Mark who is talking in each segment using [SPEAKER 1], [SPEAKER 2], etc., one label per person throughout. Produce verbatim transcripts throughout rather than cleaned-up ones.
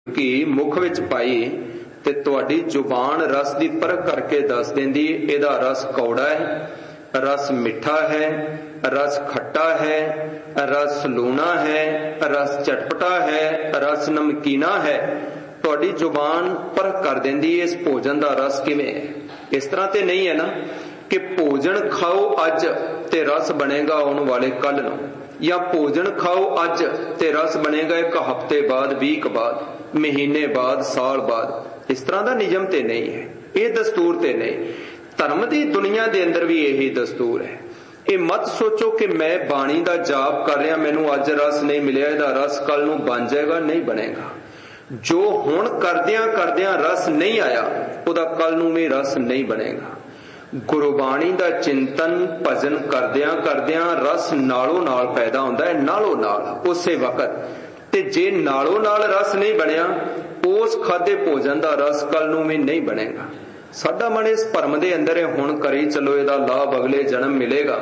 [SPEAKER 1] कि मुख विच पाई ते तुहाडी जुबान रस की परख करके दस देंदी इहदा रस कौड़ा है, रस मिठा है, रस खट्टा है, रस लूणा है, रस चटपटा है, रस नमकीना है। तुहाडी जुबान परख कर देंदी इस भोजन का रस किवें है। इस तरह ते नहीं है ना कि भोजन खाओ अज ते रस बनेगा आने वाले कल नूं, या भोजन खाओ अज ते रस बनेगा एक हफ्ते बाद, वीक बाद, महीने बाद, साल बाद। इस तरह का नियम ते नहीं है, ये दस्तूर ते नहीं। धर्म की दुनिया के अंदर भी यही दस्तूर है। ये मत सोचो कि मैं बाणी का जाप कर रहा, मैनू अज रस नहीं मिलिया, इहदा रस कल नूं बन जाएगा, नहीं बनेगा। जो हुण करदियां करदियां रस नहीं आया, उहदा कल नूं भी रस नहीं बनेगा। गुरबाणी का चिंतन भजन करदियां करदियां रस नालों नाल पैदा होंदा है, नालों नाल उसे वक्त। ते जे नालों नाल रस नहीं बनया, उस खाधे भोजन का रस कल नूं भी नहीं बनेगा। साडा मन इस भरम दे अंदर है, हुण करी चलो, इहदा लाभ अगले जन्म मिलेगा।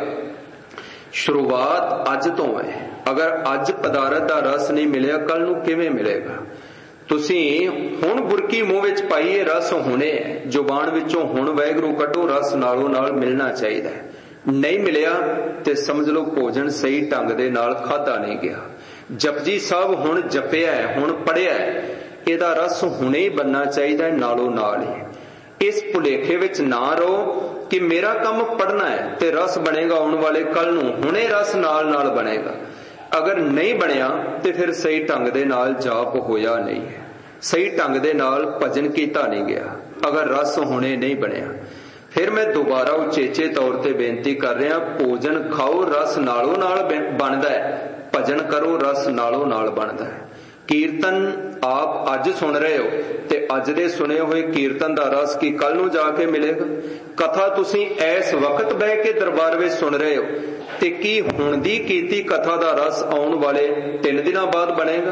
[SPEAKER 1] शुरुआत अज तो है। अगर अज पदार्थ का रस नहीं मिलिया, कल नूं किवें मिलेगा। तुसीं हुण बुरकी मूँह विच पाई, रस हुणे है, जुबान विचों हुण वैगुरू कढो, रस नालों नाल मिलना चाहिए। नहीं मिलिया ते समझ लो भोजन सही ढंग दे नाल खाधा नहीं गया। जपजी साहब हुण जपिया है, हुण पढ़िया है, इहदा रस हुणे ही बनना चाहिए, नालों नाल ही। इस भुलेखे विच ना रहो कि मेरा काम पढ़ना है ते रस बनेगा आने वाले कल नूं, हुणे रस नाल नाल बनेगा। अगर नहीं बनया तो फिर सही ढंग दे नाल जाप होया नहीं है, सही ढंग दे नाल भजन कीता नहीं गया। अगर रस हुणे नहीं बनया, फिर मैं दोबारा उचेचे तौर ते बेनती कर रहा, भोजन खाओ रस नालों नाल बनदा है, भजन करो रस नालों नाल बनदा है। कीर्तन आप अज सुन रहे हो ते अज दे सुने हुए कीर्तन का रस की कल नूं जाके मिलेगा। कथा तुसीं इस वक्त बह के दरबार में सुन रहे हो ते की हुण दी कीती कथा का रस आउण वाले तीन दिनां बाद बनेगा।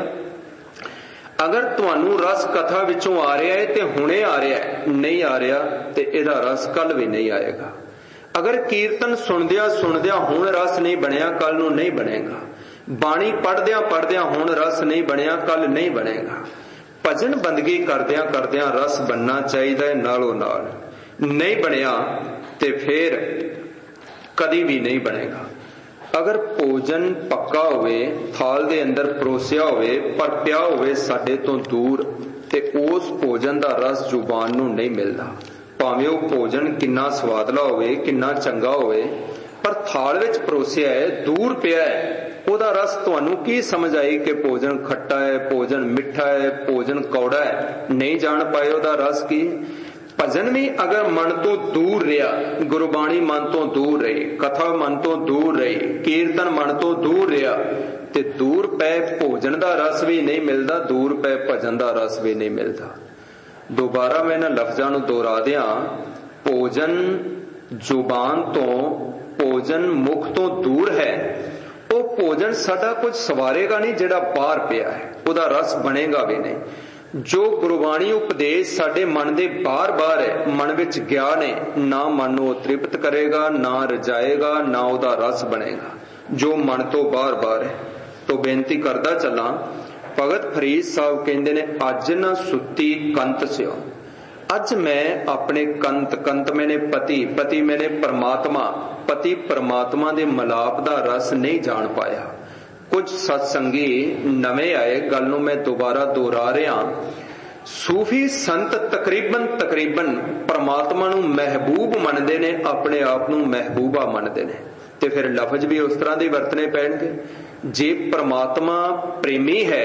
[SPEAKER 1] अगर तुहानू रस कथा विचों आ रहा है ते हुणे आ रहा है, नहीं आ रहा ते इहदा रस कल भी नहीं आएगा। अगर कीर्तन सुनदिया सुनदिया हुण रस नहीं बनया, कल नूं नहीं बनेगा। बाणी पढ़दिया पढ़दिया हुण रस नहीं बनया, कल नहीं बनेगा। भजन बंदगी करदिया करदिया रस बनना चाहिए, नालों नाल। नहीं बनया ते फिर कदी भी नहीं बनेगा। अगर भोजन पक्का होवे, थाल दे अंदर परोसिया होवे, पर पिया होवे साडे तो दूर, ते उस भोजन का रस जुबान नूं नहीं मिलदा। भावें वो भोजन किन्ना स्वादला होवे, किन्ना चंगा होवे, पर थाल विच परोसिया है, दूर पिया है, उहदा रस तुहानू की समझ आई कि भोजन खट्टा है, भोजन मिठा है, भोजन कौड़ा है, नहीं जान पाए उहदा रस की। भजन भी अगर मन तो दूर रहा, गुरबाणी मन तो दूर रही, कथा मन तो दूर रही, कीर्तन मन तो दूर रहा, ते दूर पै भोजन का रस भी नहीं मिलता, दूर पै भजन का रस भी नहीं मिलता। दोबारा मैं इन्हां लफ्जां नूं दोहरा दियां, भोजन जुबान तो, भोजन मुख तो दूर है, वो भोजन साडा कुछ सवारेगा नहीं, जिहड़ा बाहर पिया है उहदा रस बनेगा भी नहीं। जो गुरबाणी उपदेश साडे मन दे बाहर बाहर है, मन विच गया ने, ना मन नूं तृप्त करेगा, ना रजाएगा, ना उहदा रस बनेगा, जो मन तो बाहर बाहर है। तो बेनती करदा चलां, भगत फरीद साहब कहंदे ने, अज ना सुती कंत सिओ। अज मैं अपने कंत, कंत मैंने पति, पति मैंने परमात्मा, पति परमात्मा दे मलाप दा रस नहीं जान पाया। कुछ सत्संगी नवे आए, गल नूं मैं दोबारा दोहरा रहा। सूफी संत तकरीबन तकरीबन परमात्मा नूं महबूब मनदे ने, अपने आप नूं महबूबा मनदे ने, ते फिर लफज भी उस तरह दे वरतने पैणगे। जे परमात्मा प्रेमी है,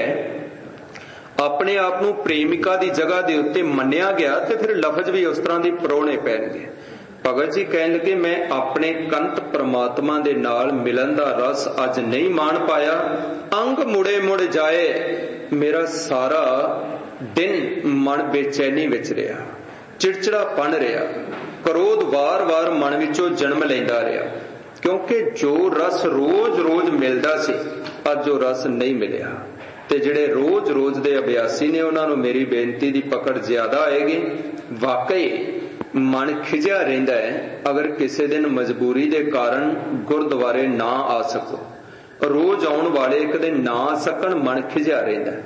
[SPEAKER 1] अपने आप नूं प्रेमिका दी जगह दे उत्ते मन्निया गया, ते फिर लफज भी उस तरह दी परोने पैणगे। भगत जी कहन लगे, मैं अपने कंत परमात्मा दे नाल मिलन दा रस अज नहीं मान पाया। अंग मुड़े मुड़ जाए, मेरा सारा दिन मन बेचैनी विच रहा, चिड़चिड़ापन रहा, क्रोध वार वार मन विचों जन्म लैंदा रहा, क्योंकि जो रस रोज रोज मिलदा सी, अज जो रस नहीं मिलिया। ते जिहड़े रोज रोज दे अभ्यासी ने, उन्हां नूं मेरी बेनती दी पकड़ ज्यादा आएगी। वाकई मन खिजिया रहिंदा है, अगर किसी दिन मजबूरी दे कारण गुरुद्वारे ना आ सको, रोज आउण वाले एक दिन ना आ सकण, मन खिजिया रहिंदा है।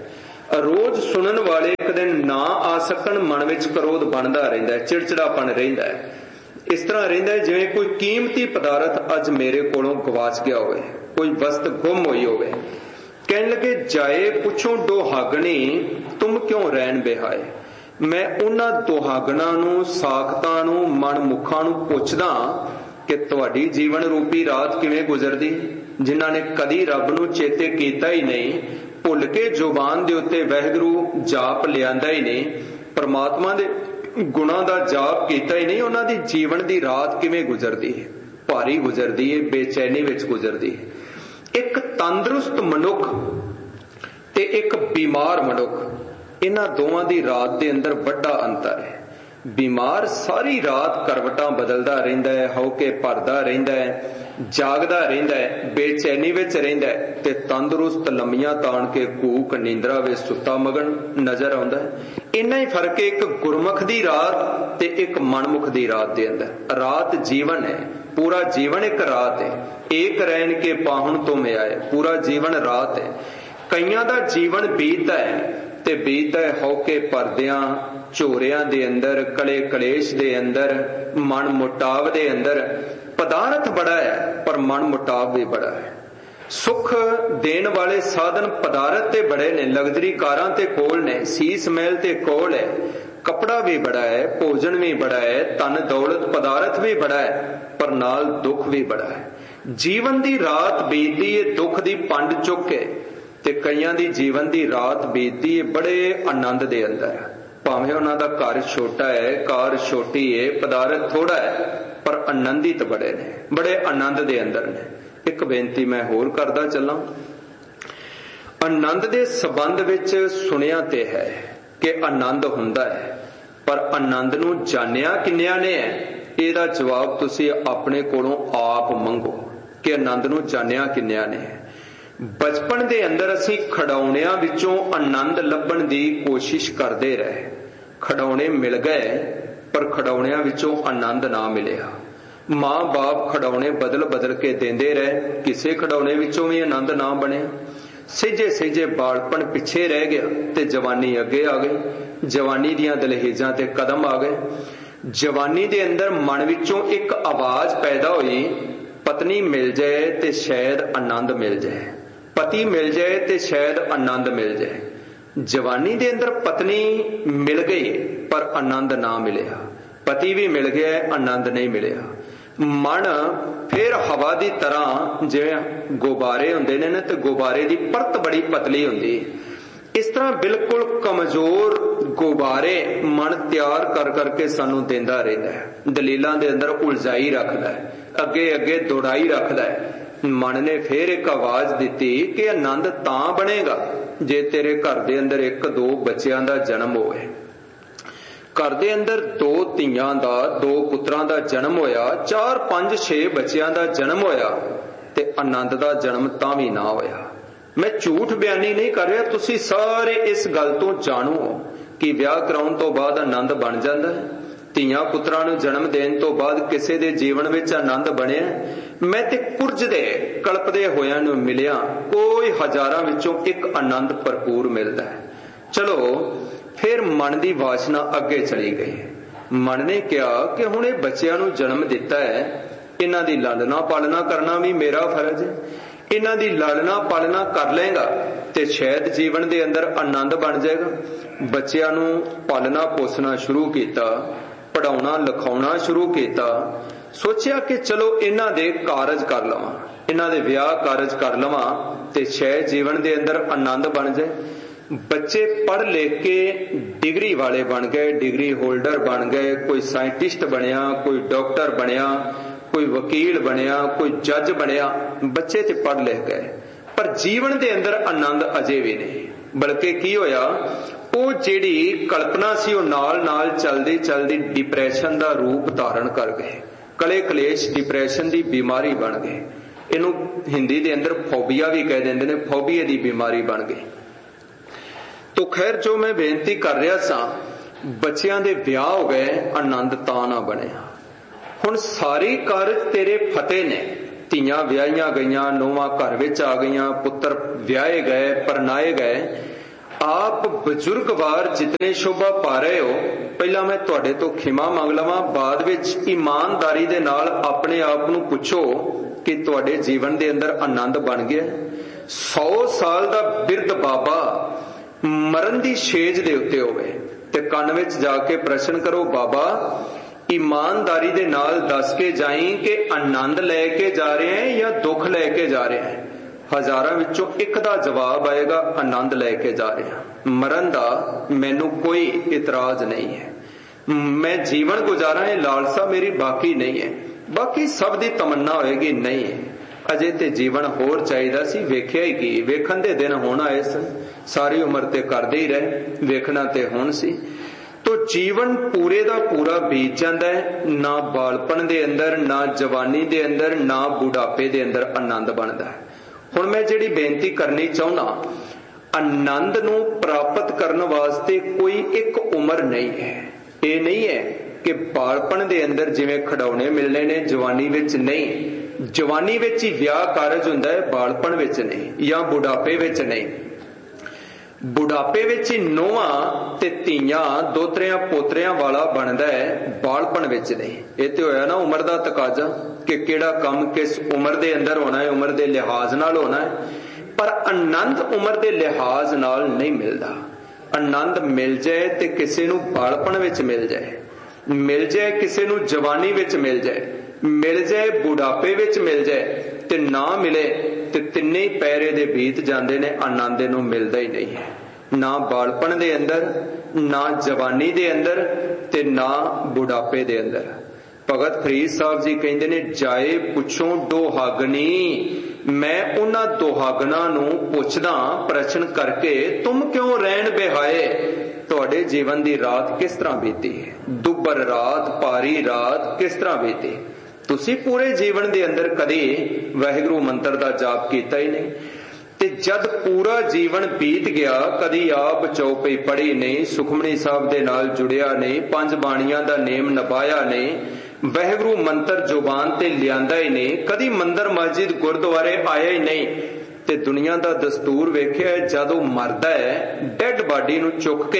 [SPEAKER 1] रोज सुनन वाले एक दिन ना आ सकन, मन विच क्रोध बनता रहिंदा है, चिड़चिड़ापन रहिंदा है। इस तरह रहिंदा है जिवें कोई कीमती पदार्थ अज मेरे कोलों गवाच गया होवे, कोई वस्त गुम होई होवे। कहन लगे जाए पुछो दुहागणी तुम क्यों रैन बिहाए। मैं उन्हां दुहागणां नूं साखतां नूं मन मुखां नूं पुछदा कि तुहाडी जीवन रूपी रात किवें गुजरदी, जिन्हां ने कदी रब नूं चेते कीता ही नहीं, भुल के जुबान दे उत्ते वाहिगुरू जाप लियांदा ही नहीं, परमात्मा दे गुणां दा जाप कीता ही नहीं, उन्हां दी जीवन दी रात किवें गुजरदी है, भारी गुजरदी है, बेचैनी विच गुजरदी है। एक तंदुरुस्त मनुख ते एक बीमार मनुख, इन्हां दोवां दी रात दे अंदर वड्डा अंतर है। बीमार सारी रात करवटां बदलदा रहिंदा है, हौके भरदा रहिंदा है, जागदा रहिंदा है, बेचैनी विच रहिंदा है, ते तंदुरुस्त लम्मियां ताण के कूक नींदरा विच सुत्ता मगन नजर आउंदा है। इन्ना ही फर्क है एक गुरमुख दी रात ते एक मनमुख दी रात दे अंदर। रात जीवन है, पूरा जीवन एक रात है। एक रैन के पाहुन तो में आए, पूरा जीवन रात है। कईयां दा जीवन बीत है ते बीत है हौके परदियां झोरियां दे अंदर, कले कलेश दे अंदर, मन मुटाव दे अंदर। पदार्थ बड़ा है पर मन मुटाव भी बड़ा है। सुख देने वाले साधन पदार्थ ते बड़े ने, लग्जरी कारां ते कोल ने, सीस महल ते कोल है, कपड़ा भी बड़ा है, भोजन भी बड़ा है, तन दौलत पदार्थ भी बड़ा है, पर नाल दुख भी बड़ा है। जीवन दी रात बीतदी है दुख दी पंड चुक के, ते कईयां दी जीवन दी रात बीतदी है बड़े आनंद दे अंदर। भावें उन्हां दा घर छोटा है, कार छोटी है, पदार्थ थोड़ा है, पर आनंदित बड़े ने, बड़े आनंद दे अंदर ने। एक बेनती मैं होर करदा चलां, आनंद दे संबंध विच सुनिया ते है कि आनंद हुंदा है, पर आनंद नूं जानिया किन्नियां ने है, इहदा जवाब तुसीं अपने कोलों आप मंगो कि आनंद नूं जानिया किन्नियां ने। बचपन दे अंदर असीं खड़ौणिਆਂ विचों आनंद लभण दी कोशिश करदे रहे, खड़ौणे मिल गए पर खड़ौणिਆਂ विचों आनंद ना मिलिया। मां बाप खड़ौणे बदल बदल के देंदे रहे, किसे खड़ौणे विचों भी आनंद ना बनिया। सेजे सेजे बालपन पिछे रह गया ते जवानी अगे आ गई, जवानी दियां दलहेजां ते कदम आ गए। जवानी दे अंदर मन विचों एक आवाज पैदा हुई, पत्नी मिल जाए ते शायद आनंद मिल जाए, पति मिल जाए ते शायद आनंद मिल जाए। जवानी दे अंदर पत्नी मिल गई पर आनंद ना मिलिया, पति भी मिल गया आनंद नहीं मिलिया। मन फिर हवा दी तरह जिवें गुब्बारे हुंदे ने ना, ते गुब्बारे दी परत बड़ी पतली हुंदी, इस तरह बिल्कुल कमजोर गुब्बारे मन तैयार कर करके सानू देंदा रहिंदा है, दलीलां दे अंदर उलझाई रखदा है, अगे अगे दौड़ाई रखदा है। मन ने फिर एक आवाज दी कि आनंद तां बनेगा जे तेरे घर दे अंदर एक दो बच्चियां दा जन्म होए। घर दे अंदर दो धीआं दा, दो पुत्रां दा जन्म होया, चार पंज छे बच्चियां दा जन्म होया, ते आनंद दा जन्म तां भी ना होया। मैं झूठ बयानी नहीं कर रहा, तुसी सारे इस गल तो जाणो कि विआह कराउण तो बाद आनंद बन जांदा है, ਧੀਆਂ ਪੁੱਤਰਾਂ ਨੂੰ जन्म देण तो बाद किसी दे जीवन विच आनंद बनिया। मैं ते कुरजदे कल्पदे होयां नूं मिलिया, कोई हजारां विचों एक आनंद भरपूर मिलदा है। चलो फिर मन दी वासना अगे चली गई। मन ने कहा कि हुण इह बच्चिआं नूं जन्म दिता है, इन्हां दी लालना पालना करना भी मेरा फर्ज है। इन्हां दी लालना पालना कर लेगा ते शायद जीवन दे अंदर आनंद बन जाएगा। बच्चिआं नूं पालना पोसना शुरू कीता, पढ़ाउणा लिखाउणा शुरू किया, सोचिया कि चलो इन्हां दे कारज कर लवां, इन्हां दे विआह कारज कर लवां ते शायद जीवन दे अंदर आनंद बन जाए। बच्चे पढ़ लिख के डिग्री वाले बन गए, डिग्री होल्डर बन गए, कोई साइंटिस्ट बनिया, कोई डॉक्टर बनिया, कोई वकील बनिया, कोई जज बनिया। बच्चे ते पढ़ लिख गए पर जीवन दे अंदर आनंद अजे भी नहीं। बल्कि की होया, ਉਹ ਜਿਹੜੀ कल्पना सी ਉਹ नाल नाल चलदी चलदी डिप्रैशन ਦਾ रूप धारण कर गए, कले कलेश डिप्रैशन ਦੀ बीमारी बन गए। ਇਹਨੂੰ हिंदी ਦੇ अंदर फोबिया भी कह ਦਿੰਦੇ ਨੇ, फोबिया ਦੀ बीमारी बन गई। तो खैर जो मैं बेनती कर रहा सा, बच्चियां दे विआह हो गए, आनंद ਤਾਂ ਨਾ ਬਣਿਆ। ਹੁਣ सारी कारज तेरे फतेह ने, ਧੀਆਂ ਵਿਆਹੀਆਂ ਗਈਆਂ, ਨੌਵਾਂ घर विच आ गईयां, पुत्र ਵਿਆਹੇ गए, परनाए गए। आप बजुर्ग वार जितने शोभा पा रहे हो, पहला मैं तुहाडे तो खिमा मंग लवां, बाद विच ईमानदारी दे नाल अपने आप नूं पुछो कि तुहाडे जीवन दे अंदर आनंद बन गया। सौ साल दा बिरध बाबा मरण दी छेज दे उत्ते होवे ते कन विच जाके प्रश्न करो, बाबा ईमानदारी दे नाल दस के जाई कि आनंद लैके जा रहे हैं या दुख लैके जा रहे हैं। हजारां विचों एक दा जवाब आएगा, आनंद लैके जा रहे हैं। मरण दा मैनू कोई इतराज नहीं है, मैं जीवन गुजारा है, लालसा मेरी बाकी नहीं है। बाकी सब दी तमन्ना होएगी, नहीं है अजे ते जीवन होर चाहिदा सी, वेख्या ही की, वेखण दे दिन होण आए सन, सारी उम्र ते करदे ही रहे, वेखना ते हुण सी। तो जीवन पूरे दा पूरा बीत जांदा है, ना बालपन दे अंदर, ना जवानी दे अंदर, ना बुढ़ापे दे अंदर आनंद बनदा है। हुण मैं जिहड़ी बेनती करनी चाहुंदा, आनंद नूं प्राप्त करन वास्ते कोई एक उम्र नहीं है। ये नहीं है कि बालपन दे अंदर जिवें खिडौणे मिलने ने, जवानी विच नहीं। जवानी विच ही विआह कारज हुंदा है, बालपन विच नहीं, या बुढ़ापे विच नहीं। बुढ़ापे विच ही नोहां ते धीआं दोतरियां पोतरियां वाला बनदा है, बालपन विच नहीं। ये ते होया ना उम्र दा तकाजा कि किहड़ा काम किस उम्र दे अंदर होना है, उम्र दे लिहाज नाल होना है। पर आनंद उम्र दे लिहाज नाल नहीं मिलदा। आनंद मिल जाए ते किसी नूं बालपन विच मिल जाए, मिल जाए किसी नूं जवानी विच मिल जाए, मिल जाए बुढ़ापे विच मिल जाए, ते ना मिले ते तिन्ने ही पैरे दे बीत जांदे ने, आनंद नूं मिलदा ही नहीं है। ना बालपन दे अंदर, ना जवानी दे अंदर, ते ना बुढ़ापे दे अंदर। भगत फरीद साहब जी कहंदे ने, जाए पुछो दोहागनी, मैं उन्हां दोहागना नूं पुछदा प्रश्न करके, तुम क्यों रहन बिहाए, तुहाडे जीवन दी रात किस तरह बीती है, दुबर रात, पारी रात किस तरह बीती। तुसी पूरे जीवन दे अंदर कदी वाहिगुरू मंत्र दा जाप कीता ही नहीं, ते जद पूरा जीवन बीत गया कदी आप चौपई पढ़ी नहीं, सुखमनी साहब दे नाल जुड़िया नहीं, पंज बाणियां दा नेम निभाया नहीं, वाहिगुरू मंत्र जुबान ते लियांदा ही नहीं, कदी मंदिर मस्जिद गुरुद्वारे आया ही नहीं। ते दुनिया दा दस्तूर वेख्या है, जदों मरदा है डेड बाडी नूं चुक के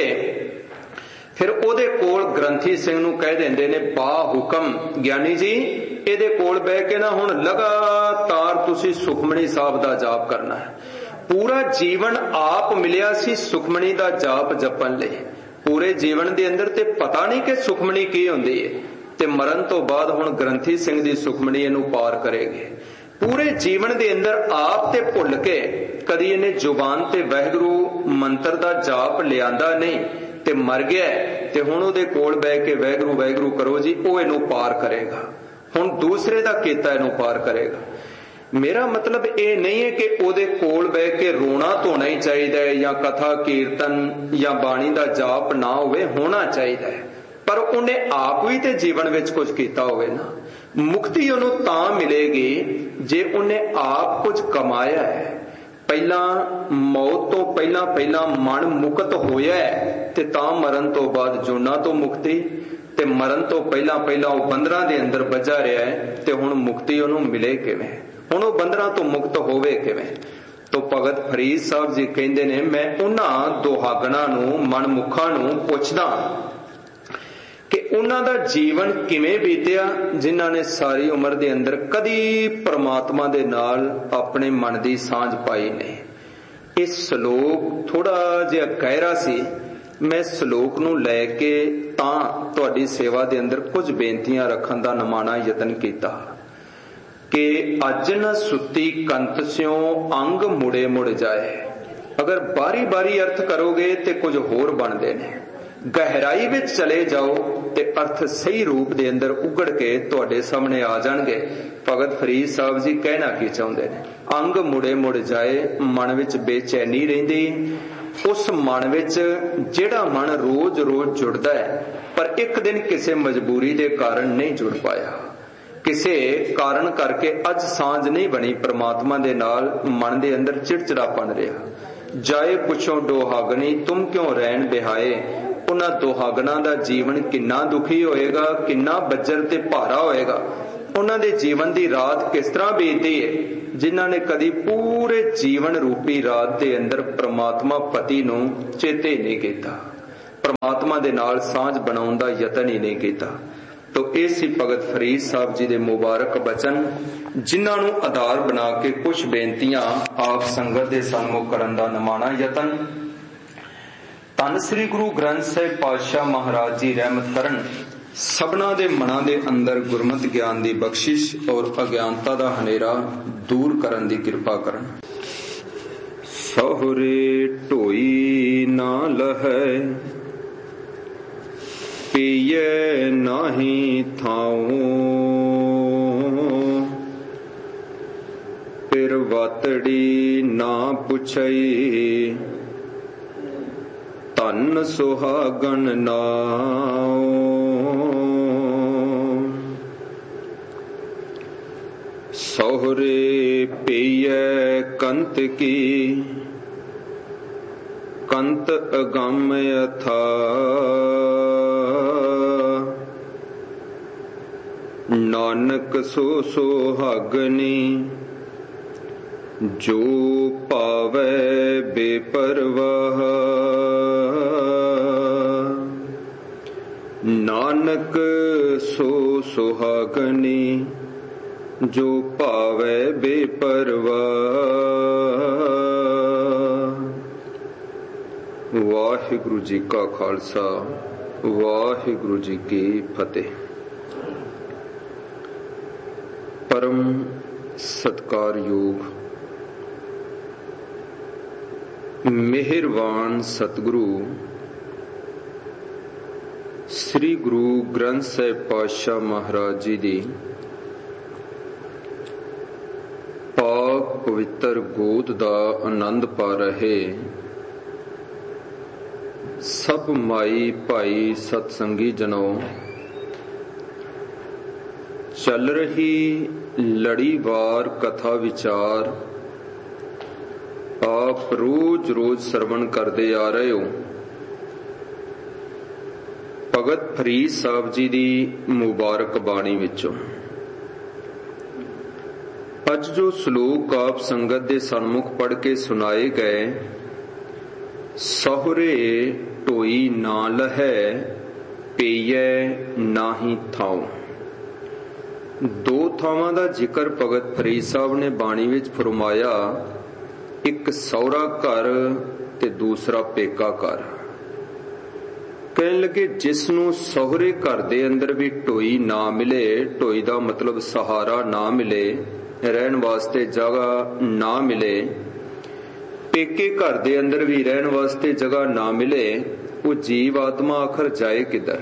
[SPEAKER 1] फिर ओदे कोल ग्रंथी सिंह नूं कह देंदे ने, बा हुकम ज्ञानी जी ਇਹਦੇ ਕੋਲ ਬਹਿ ਕੇ ਨਾ ਹੁਣ ਲਗਾਤਾਰ ਤੁਸੀਂ ਸੁਖਮਣੀ ਸਾਹਿਬ ਦਾ ਜਾਪ ਕਰਨਾ ਹੈ। ਪੂਰਾ ਜੀਵਨ ਆਪ ਮਿਲਿਆ ਸੀ ਸੁਖਮਣੀ ਦਾ ਜਾਪ ਜਪਣ ਲਈ, ਪੂਰੇ ਜੀਵਨ ਦੇ ਅੰਦਰ ਤੇ ਪਤਾ ਨਹੀਂ ਕਿ ਸੁਖਮਣੀ ਕੀ ਹੁੰਦੀ ਹੈ, ਤੇ ਮਰਨ ਤੋਂ ਬਾਅਦ ਹੁਣ ਗ੍ਰੰਥੀ ਸਿੰਘ ਦੀ ਸੁਖਮਣੀ ਇਹਨੂੰ ਪਾਰ ਕਰੇਗੀ। ਪੂਰੇ ਜੀਵਨ ਦੇ ਅੰਦਰ ਆਪ ਤੇ ਭੁੱਲ ਕੇ ਕਦੀ ਇਹਨੇ ਜ਼ੁਬਾਨ ਤੇ ਵਾਹਿਗੁਰੂ ਮੰਤਰ ਦਾ ਜਾਪ ਲਿਆਂਦਾ ਨਹੀਂ, ਤੇ ਮਰ ਗਿਆ ਤੇ ਹੁਣ ਉਹਦੇ ਕੋਲ ਬਹਿ ਕੇ ਵਾਹਿਗੁਰੂ ਵਾਹਿਗੁਰੂ ਕਰੋ ਜੀ, ਉਹ ਇਹਨੂੰ ਪਾਰ ਕਰੇਗਾ। ਹੁਣ ਦੂਸਰੇ ਦਾ ਕੀਤਾ ਇਹਨੂੰ ਪਾਰ ਕਰੇਗਾ। ਮੇਰਾ ਮਤਲਬ ਇਹ ਨਹੀਂ ਹੈ ਕਿ ਉਹਦੇ ਕੋਲ ਬਹਿ ਕੇ ਰੋਣਾ ਧੋਣਾ ਹੀ ਚਾਹੀਦਾ ਹੈ, ਜਾਂ ਕਥਾ ਕੀਰਤਨ ਜਾਂ ਬਾਣੀ ਦਾ ਜਾਪ ਨਾ ਹੋਵੇ, ਹੋਣਾ ਚਾਹੀਦਾ ਹੈ, ਪਰ ਉਹਨੇ ਆਪ ਵੀ ਤੇ ਜੀਵਨ ਵਿੱਚ ਕੁਝ ਕੀਤਾ ਹੋਵੇ ਨਾ। ਮੁਕਤੀ ਉਹਨੂੰ ਤਾਂ ਮਿਲੇਗੀ ਜੇ ਉਹਨੇ ਆਪ ਕੁਝ ਕਮਾਇਆ ਹੈ। ਪਹਿਲਾਂ ਮੌਤ ਤੋਂ ਪਹਿਲਾਂ ਪਹਿਲਾਂ ਮਨ ਮੁਕਤ ਹੋਇਆ ਤੇ ਤਾਂ ਮਰਨ ਤੋਂ ਬਾਅਦ ਜੋਨਾਂ ਤੋਂ ਮੁਕਤੀ, ਤੇ ਮਰਨ ਤੋਂ ਪਹਿਲਾਂ ਪਹਿਲਾਂ ਉਹ ਬੰਦਰਾਂ ਦੇ ਅੰਦਰ ਵੱਜਾ ਰਿਹਾ ਹੈ, ਤੇ ਹੁਣ ਮੁਕਤੀ ਉਹਨੂੰ ਮਿਲੇ ਕਿਵੇਂ, ਹੁਣ ਉਹ ਬੰਦਰਾਂ ਤੋਂ ਮੁਕਤ ਹੋਵੇ ਕਿਵੇਂ। ਤੋ ਭਗਤ ਫਰੀਦ ਸਾਹਿਬ ਜੀ ਕਹਿੰਦੇ ਨੇ, ਮੈਂ ਉਹਨਾਂ ਦੁਹਾਗਣਾ ਨੂੰ, ਮਨਮੁਖਾਂ ਨੂੰ ਪੁੱਛਦਾ ਕਿ ਉਹਨਾਂ ਦਾ ਜੀਵਨ ਕਿਵੇਂ ਬੀਤਿਆ ਜਿਨ੍ਹਾਂ ਨੇ ਸਾਰੀ ਉਮਰ ਦੇ ਅੰਦਰ ਕਦੀ ਪਰਮਾਤਮਾ ਦੇ ਨਾਲ ਆਪਣੇ ਮਨ ਦੀ ਸਾਂਝ ਪਾਈ ਨਹੀਂ। ਇਹ ਸ਼ਲੋਕ ਥੋੜਾ ਜਿਹਾ ਗਹਿਰਾ ਸੀ, ਮੈਂ ਸ਼ਲੋਕ ਨੂੰ ਲੈ ਕੇ ਤਾਂ ਤੁਹਾਡੀ ਸੇਵਾ ਦੇ ਅੰਦਰ ਕੁਝ ਬੇਨਤੀਆਂ ਰੱਖਣ ਦਾ ਨਿਮਾਣਾ ਯਤਨ ਕੀਤਾ ਕਿ ਅੱਜ ਨ ਸੁੱਤੀ ਕੰਤ ਸਿਓ ਅੰਗ ਮੁੜੇ ਮੁੜ ਜਾਏ। ਅਗਰ ਬਾਰੀ ਬਾਰੀ ਅਰਥ ਕਰੋਗੇ ਤੇ ਕੁਝ ਹੋਰ ਬਣਦੇ ਨੇ, ਗਹਿਰਾਈ ਵਿੱਚ ਚਲੇ ਜਾਓ ਤੇ ਅਰਥ ਸਹੀ ਰੂਪ ਦੇ ਅੰਦਰ ਉਗੜ ਕੇ ਤੁਹਾਡੇ ਸਾਹਮਣੇ ਆ ਜਾਣਗੇ। ਭਗਤ ਫਰੀਦ ਸਾਹਿਬ ਜੀ ਕਹਿਣਾ ਕੀ ਚਾਹੁੰਦੇ ਨੇ, ਅੰਗ ਮੁੜੇ ਮੁੜ ਜਾਏ, ਮਨ ਵਿੱਚ ਬੇਚੈਨੀ ਰਹਿੰਦੀ। ਉਸ ਮਨ ਵਿੱਚ ਜਿਹੜਾ ਮਨ ਰੋਜ਼ ਰੋਜ਼ ਜੁੜਦਾ ਹੈ, ਪਰ ਇੱਕ ਦਿਨ ਕਿਸੇ ਮਜਬੂਰੀ ਦੇ ਕਾਰਨ ਨਹੀਂ ਜੁੜ ਪਾਇਆ, ਕਿਸੇ ਕਾਰਨ ਕਰਕੇ ਅੱਜ ਸਾਂਝ ਨਹੀਂ ਬਣੀ ਪਰਮਾਤਮਾ ਦੇ ਨਾਲ, ਮਨ ਦੇ ਅੰਦਰ ਚਿੜਚਿੜਾਪਣ ਰਿਹਾ। ਜਾਏ ਪੁੱਛੋ ਦੁਹਾਗਣੀ, ਤੁਮ ਕਿਉਂ ਰਹਿਣ ਬਿਹਾਏ। ਉਹਨਾਂ ਦੁਹਾਗਣਾ ਦਾ ਜੀਵਨ ਕਿੰਨਾ ਦੁਖੀ ਹੋਏਗਾ, ਕਿੰਨਾ ਬੱਜਰ ਤੇ ਭਾਰਾ ਹੋਏਗਾ। ਉਹਨਾਂ ਦੇ ਜੀਵਨ ਦੀ ਰਾਤ ਕਿਸ ਤਰ੍ਹਾਂ ਬੀਤਦੀ ਹੈ ਜਿਨ੍ਹਾਂ ਨੇ ਕਦੀ ਪੂਰੇ ਜੀਵਨ ਰੂਪੀ ਰਾਤ ਦੇ ਅੰਦਰ ਪ੍ਰਮਾਤਮਾ ਪਤੀ ਨੂੰ ਚੇਤੇ ਨਹੀਂ ਕੀਤਾ, ਪ੍ਰਮਾਤਮਾ ਦੇ ਨਾਲ ਸਾਂਝ ਬਣਾਉਣ ਦਾ ਯਤਨ ਹੀ ਨਹੀਂ ਕੀਤਾ। ਤੋ ਇਹ ਸੀ ਭਗਤ ਫਰੀਦ ਸਾਹਿਬ ਜੀ ਦੇ ਮੁਬਾਰਕ ਬਚਨ, ਜਿਨ੍ਹਾਂ ਨੂੰ ਆਧਾਰ ਬਣਾ ਕੇ ਕੁਝ ਬੇਨਤੀਆਂ ਆਪ ਸੰਗਤ ਦੇ ਸਾਹਮਣੇ ਕਰਨ ਦਾ ਨਿਮਾਣਾ ਯਤਨ। ਧੰਨ ਸ੍ਰੀ ਗੁਰੂ ਗ੍ਰੰਥ ਸਾਹਿਬ ਪਾਤਸ਼ਾਹ ਮਹਾਰਾਜ ਜੀ ਰਹਿਮਤ ਕਰਨ, ਸਭਨਾਂ ਦੇ ਮਨਾਂ ਦੇ ਅੰਦਰ ਗੁਰਮਤਿ ਗਿਆਨ ਦੀ ਬਖਸ਼ਿਸ਼ ਔਰ ਅਗਿਆਨਤਾ ਦਾ ਹਨੇਰਾ ਦੂਰ ਕਰਨ ਦੀ ਕਿਰਪਾ ਕਰਨ। ਸਹੁਰੇ ਢੋਈ ਨਾ ਲਹੈ, ਪੀਏ ਨਾਹੀ ਥਾਉ, ਫਿਰ ਵਾਤੜੀ ਨਾ ਪੁੱਛਈ, ਧਨ ਸੁਹਾਗਣ ਨਾਉ। ਸਹੁਰੇ ਪੀਏ ਕੰਤ ਕੀ, ਕੰਤ ਅਗੰਮ ਅਥਾ, ਨਾਨਕ ਸੋ ਸੁਹਾਗਣੀ, ਜੋ ਪਾਵੈ ਬੇਪਰਵਾਹ। ਨਾਨਕ ਸੋ ਸੁਹਾਗਣੀ, ਜੋ ਭਾਵੈ ਬੇਪਰਵਾਹ। ਵਾਹਿਗੁਰੂ ਜੀ ਕਾ ਖਾਲਸਾ, ਵਾਹਿਗੁਰੂ ਜੀ ਕੀ ਫਤਿਹ। ਪਰਮ ਸਤਿਕਾਰਯੋਗ ਮਿਹਰਬਾਨ ਸਤਿਗੁਰੂ ਸ੍ਰੀ ਗੁਰੂ ਗ੍ਰੰਥ ਸਾਹਿਬ ਪਾਤਸ਼ਾਹ ਮਹਾਰਾਜ ਜੀ ਦੀ ਪਾਕ ਪਵਿੱਤਰ ਗੋਦ ਦਾ ਆਨੰਦ ਪਾ ਰਹੇ ਸਭ ਮਾਈ ਭਾਈ ਸਤਸੰਗੀ ਜਨੋ, ਚੱਲ ਰਹੀ ਲੜੀਵਾਰ ਕਥਾ ਵਿਚਾਰ ਆਪ ਰੋਜ਼ ਰੋਜ਼ ਸਰਵਣ ਕਰਦੇ ਆ ਰਹੇ ਹੋ। ਭਗਤ ਫਰੀਦ ਸਾਹਿਬ ਜੀ ਦੀ ਮੁਬਾਰਕ ਬਾਣੀ ਵਿੱਚੋਂ ਅੱਜ ਜੋ ਸ਼ਲੋਕ ਆਪ ਸੰਗਤ ਦੇ ਸਨਮੁਖ ਪੜ੍ਹ ਕੇ ਸੁਣਾਏ ਗਏ, ਸਹੁਰੇ ਢੋਈ ਨਾ ਲਹੈ, ਪਈਐ ਨਾਹੀ ਥਾਉ। ਦੋ ਥਾਵਾਂ ਦਾ ਜ਼ਿਕਰ ਭਗਤ ਫਰੀਦ ਸਾਹਿਬ ਨੇ ਬਾਣੀ ਵਿੱਚ ਫਰਮਾਇਆ, ਇੱਕ ਸਹੁਰਾ ਘਰ ਤੇ ਦੂਸਰਾ ਪੇਕਾ ਘਰ। ਕਹਿਣ ਲੱਗੇ ਜਿਸ ਨੂੰ ਸਹੁਰੇ ਘਰ ਦੇ ਅੰਦਰ ਵੀ ਢੋਈ ਨਾ ਮਿਲੇ, ਢੋਈ ਦਾ ਮਤਲਬ ਸਹਾਰਾ ਨਾ ਮਿਲੇ, ਰਹਿਣ ਵਾਸਤੇ ਜਗ੍ਹਾ ਨਾ ਮਿਲੇ, ਪੇਕੇ ਘਰ ਦੇ ਅੰਦਰ ਵੀ ਰਹਿਣ ਵਾਸਤੇ ਜਗ੍ਹਾ ਨਾ ਮਿਲੇ, ਉਹ ਜੀਵ ਆਤਮਾ ਆਖਰ ਜਾਏ ਕਿੱਧਰ?